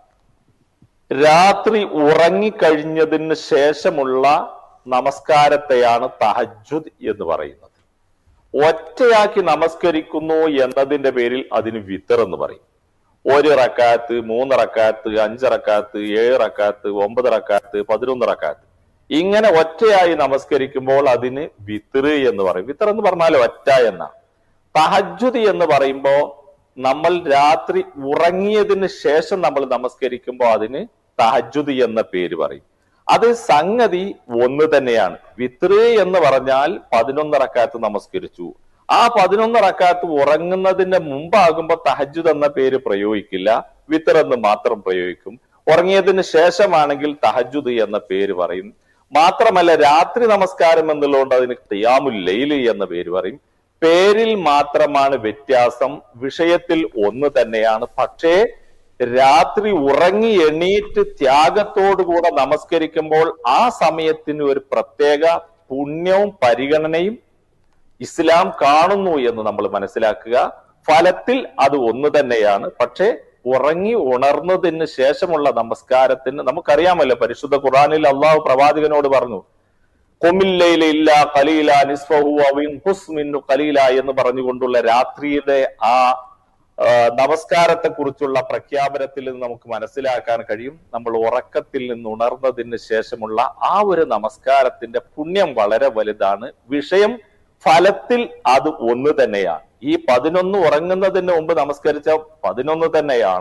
രാത്രി ഉറങ്ങിക്കഴിഞ്ഞതിന് ശേഷമുള്ള നമസ്കാരത്തെയാണ് തഹജ്ജുദ് എന്ന് പറയുന്നത്. ഒറ്റയാക്കി നമസ്കരിക്കുന്നു എന്നതിന്റെ പേരിൽ അതിന് വിത്ർ എന്ന് പറയും. 1 റക്അത്ത്, 3 റക്അത്ത്, 5 റക്അത്ത്, 7 റക്അത്ത്, 9 റക്അത്ത്, 11 റക്അത്ത്, ഇങ്ങനെ ഒറ്റയായി നമസ്കരിക്കുമ്പോൾ അതിന് വിത്ർ എന്ന് പറയും. വിത്ർ എന്ന് പറഞ്ഞാൽ ഒറ്റ എന്നാണ്. തഹജ്ജുദ് എന്ന് പറയുമ്പോ നമ്മൾ രാത്രി ഉറങ്ങിയതിന് ശേഷം നമ്മൾ നമസ്കരിക്കുമ്പോൾ അതിന് തഹജ്ജുദ് എന്ന പേര് പറയും. അത് സംഗതി ഒന്ന് തന്നെയാണ്. വിത്ർ എന്ന് പറഞ്ഞാൽ 11 റക്അത്ത് നമസ്കരിച്ചു. ആ 11 റക്അത്ത് ഉറങ്ങുന്നതിന്റെ മുമ്പാകുമ്പോ തഹജ്ജുദ് എന്ന പേര് പ്രയോഗിക്കില്ല, വിത്ർ എന്ന് മാത്രം പ്രയോഗിക്കും. ഉറങ്ങിയതിന് ശേഷമാണെങ്കിൽ തഹജ്ജുദ് എന്ന പേര് പറയും. മാത്രമല്ല, രാത്രി നമസ്കാരം എന്നുള്ളതുകൊണ്ട് അതിന് ഖിയാമുൽ ലൈല് എന്ന പേര് പറയും. പേരിൽ മാത്രമാണ് വ്യത്യാസം, വിഷയത്തിൽ ഒന്ന് തന്നെയാണ്. പക്ഷേ രാത്രി ഉറങ്ങി എണീറ്റ് ത്യാഗത്തോടുകൂടെ നമസ്കരിക്കുമ്പോൾ ആ സമയത്തിന് ഒരു പ്രത്യേക പുണ്യവും പരിഗണനയും ഇസ്ലാം കാണുന്നു എന്ന് നമ്മൾ മനസ്സിലാക്കുക. ഫലത്തിൽ അത് ഒന്ന് തന്നെയാണ്. പക്ഷെ ഉറങ്ങി ഉണർന്നതിന് ശേഷമുള്ള നമസ്കാരത്തിന് നമുക്കറിയാമല്ലോ, പരിശുദ്ധ ഖുർആനിൽ അള്ളാഹു പ്രവാചകനോട് പറഞ്ഞു, ഖുമില്ലൈല ഇല്ലാ ഖലീല നിസ്ഫഹു അവ ഇൻഖുസ് മിൻഹു ഖലീല എന്ന് പറഞ്ഞുകൊണ്ടുള്ള രാത്രിയുടെ ആ നമസ്കാരത്തെ കുറിച്ചുള്ള പ്രഖ്യാപനത്തിൽ നിന്ന് നമുക്ക് മനസ്സിലാക്കാൻ കഴിയും. നമ്മൾ ഉറക്കത്തിൽ നിന്ന് ഉണർന്നതിന് ശേഷമുള്ള ആ ഒരു നമസ്കാരത്തിന്റെ പുണ്യം വളരെ വലുതാണ്. വിഷയം ഫലത്തിൽ അത് ഒന്ന് തന്നെയാണ്. ഈ 11 ഉറങ്ങുന്നതിന് മുമ്പ് നമസ്കരിച്ച 11 തന്നെയാണ്.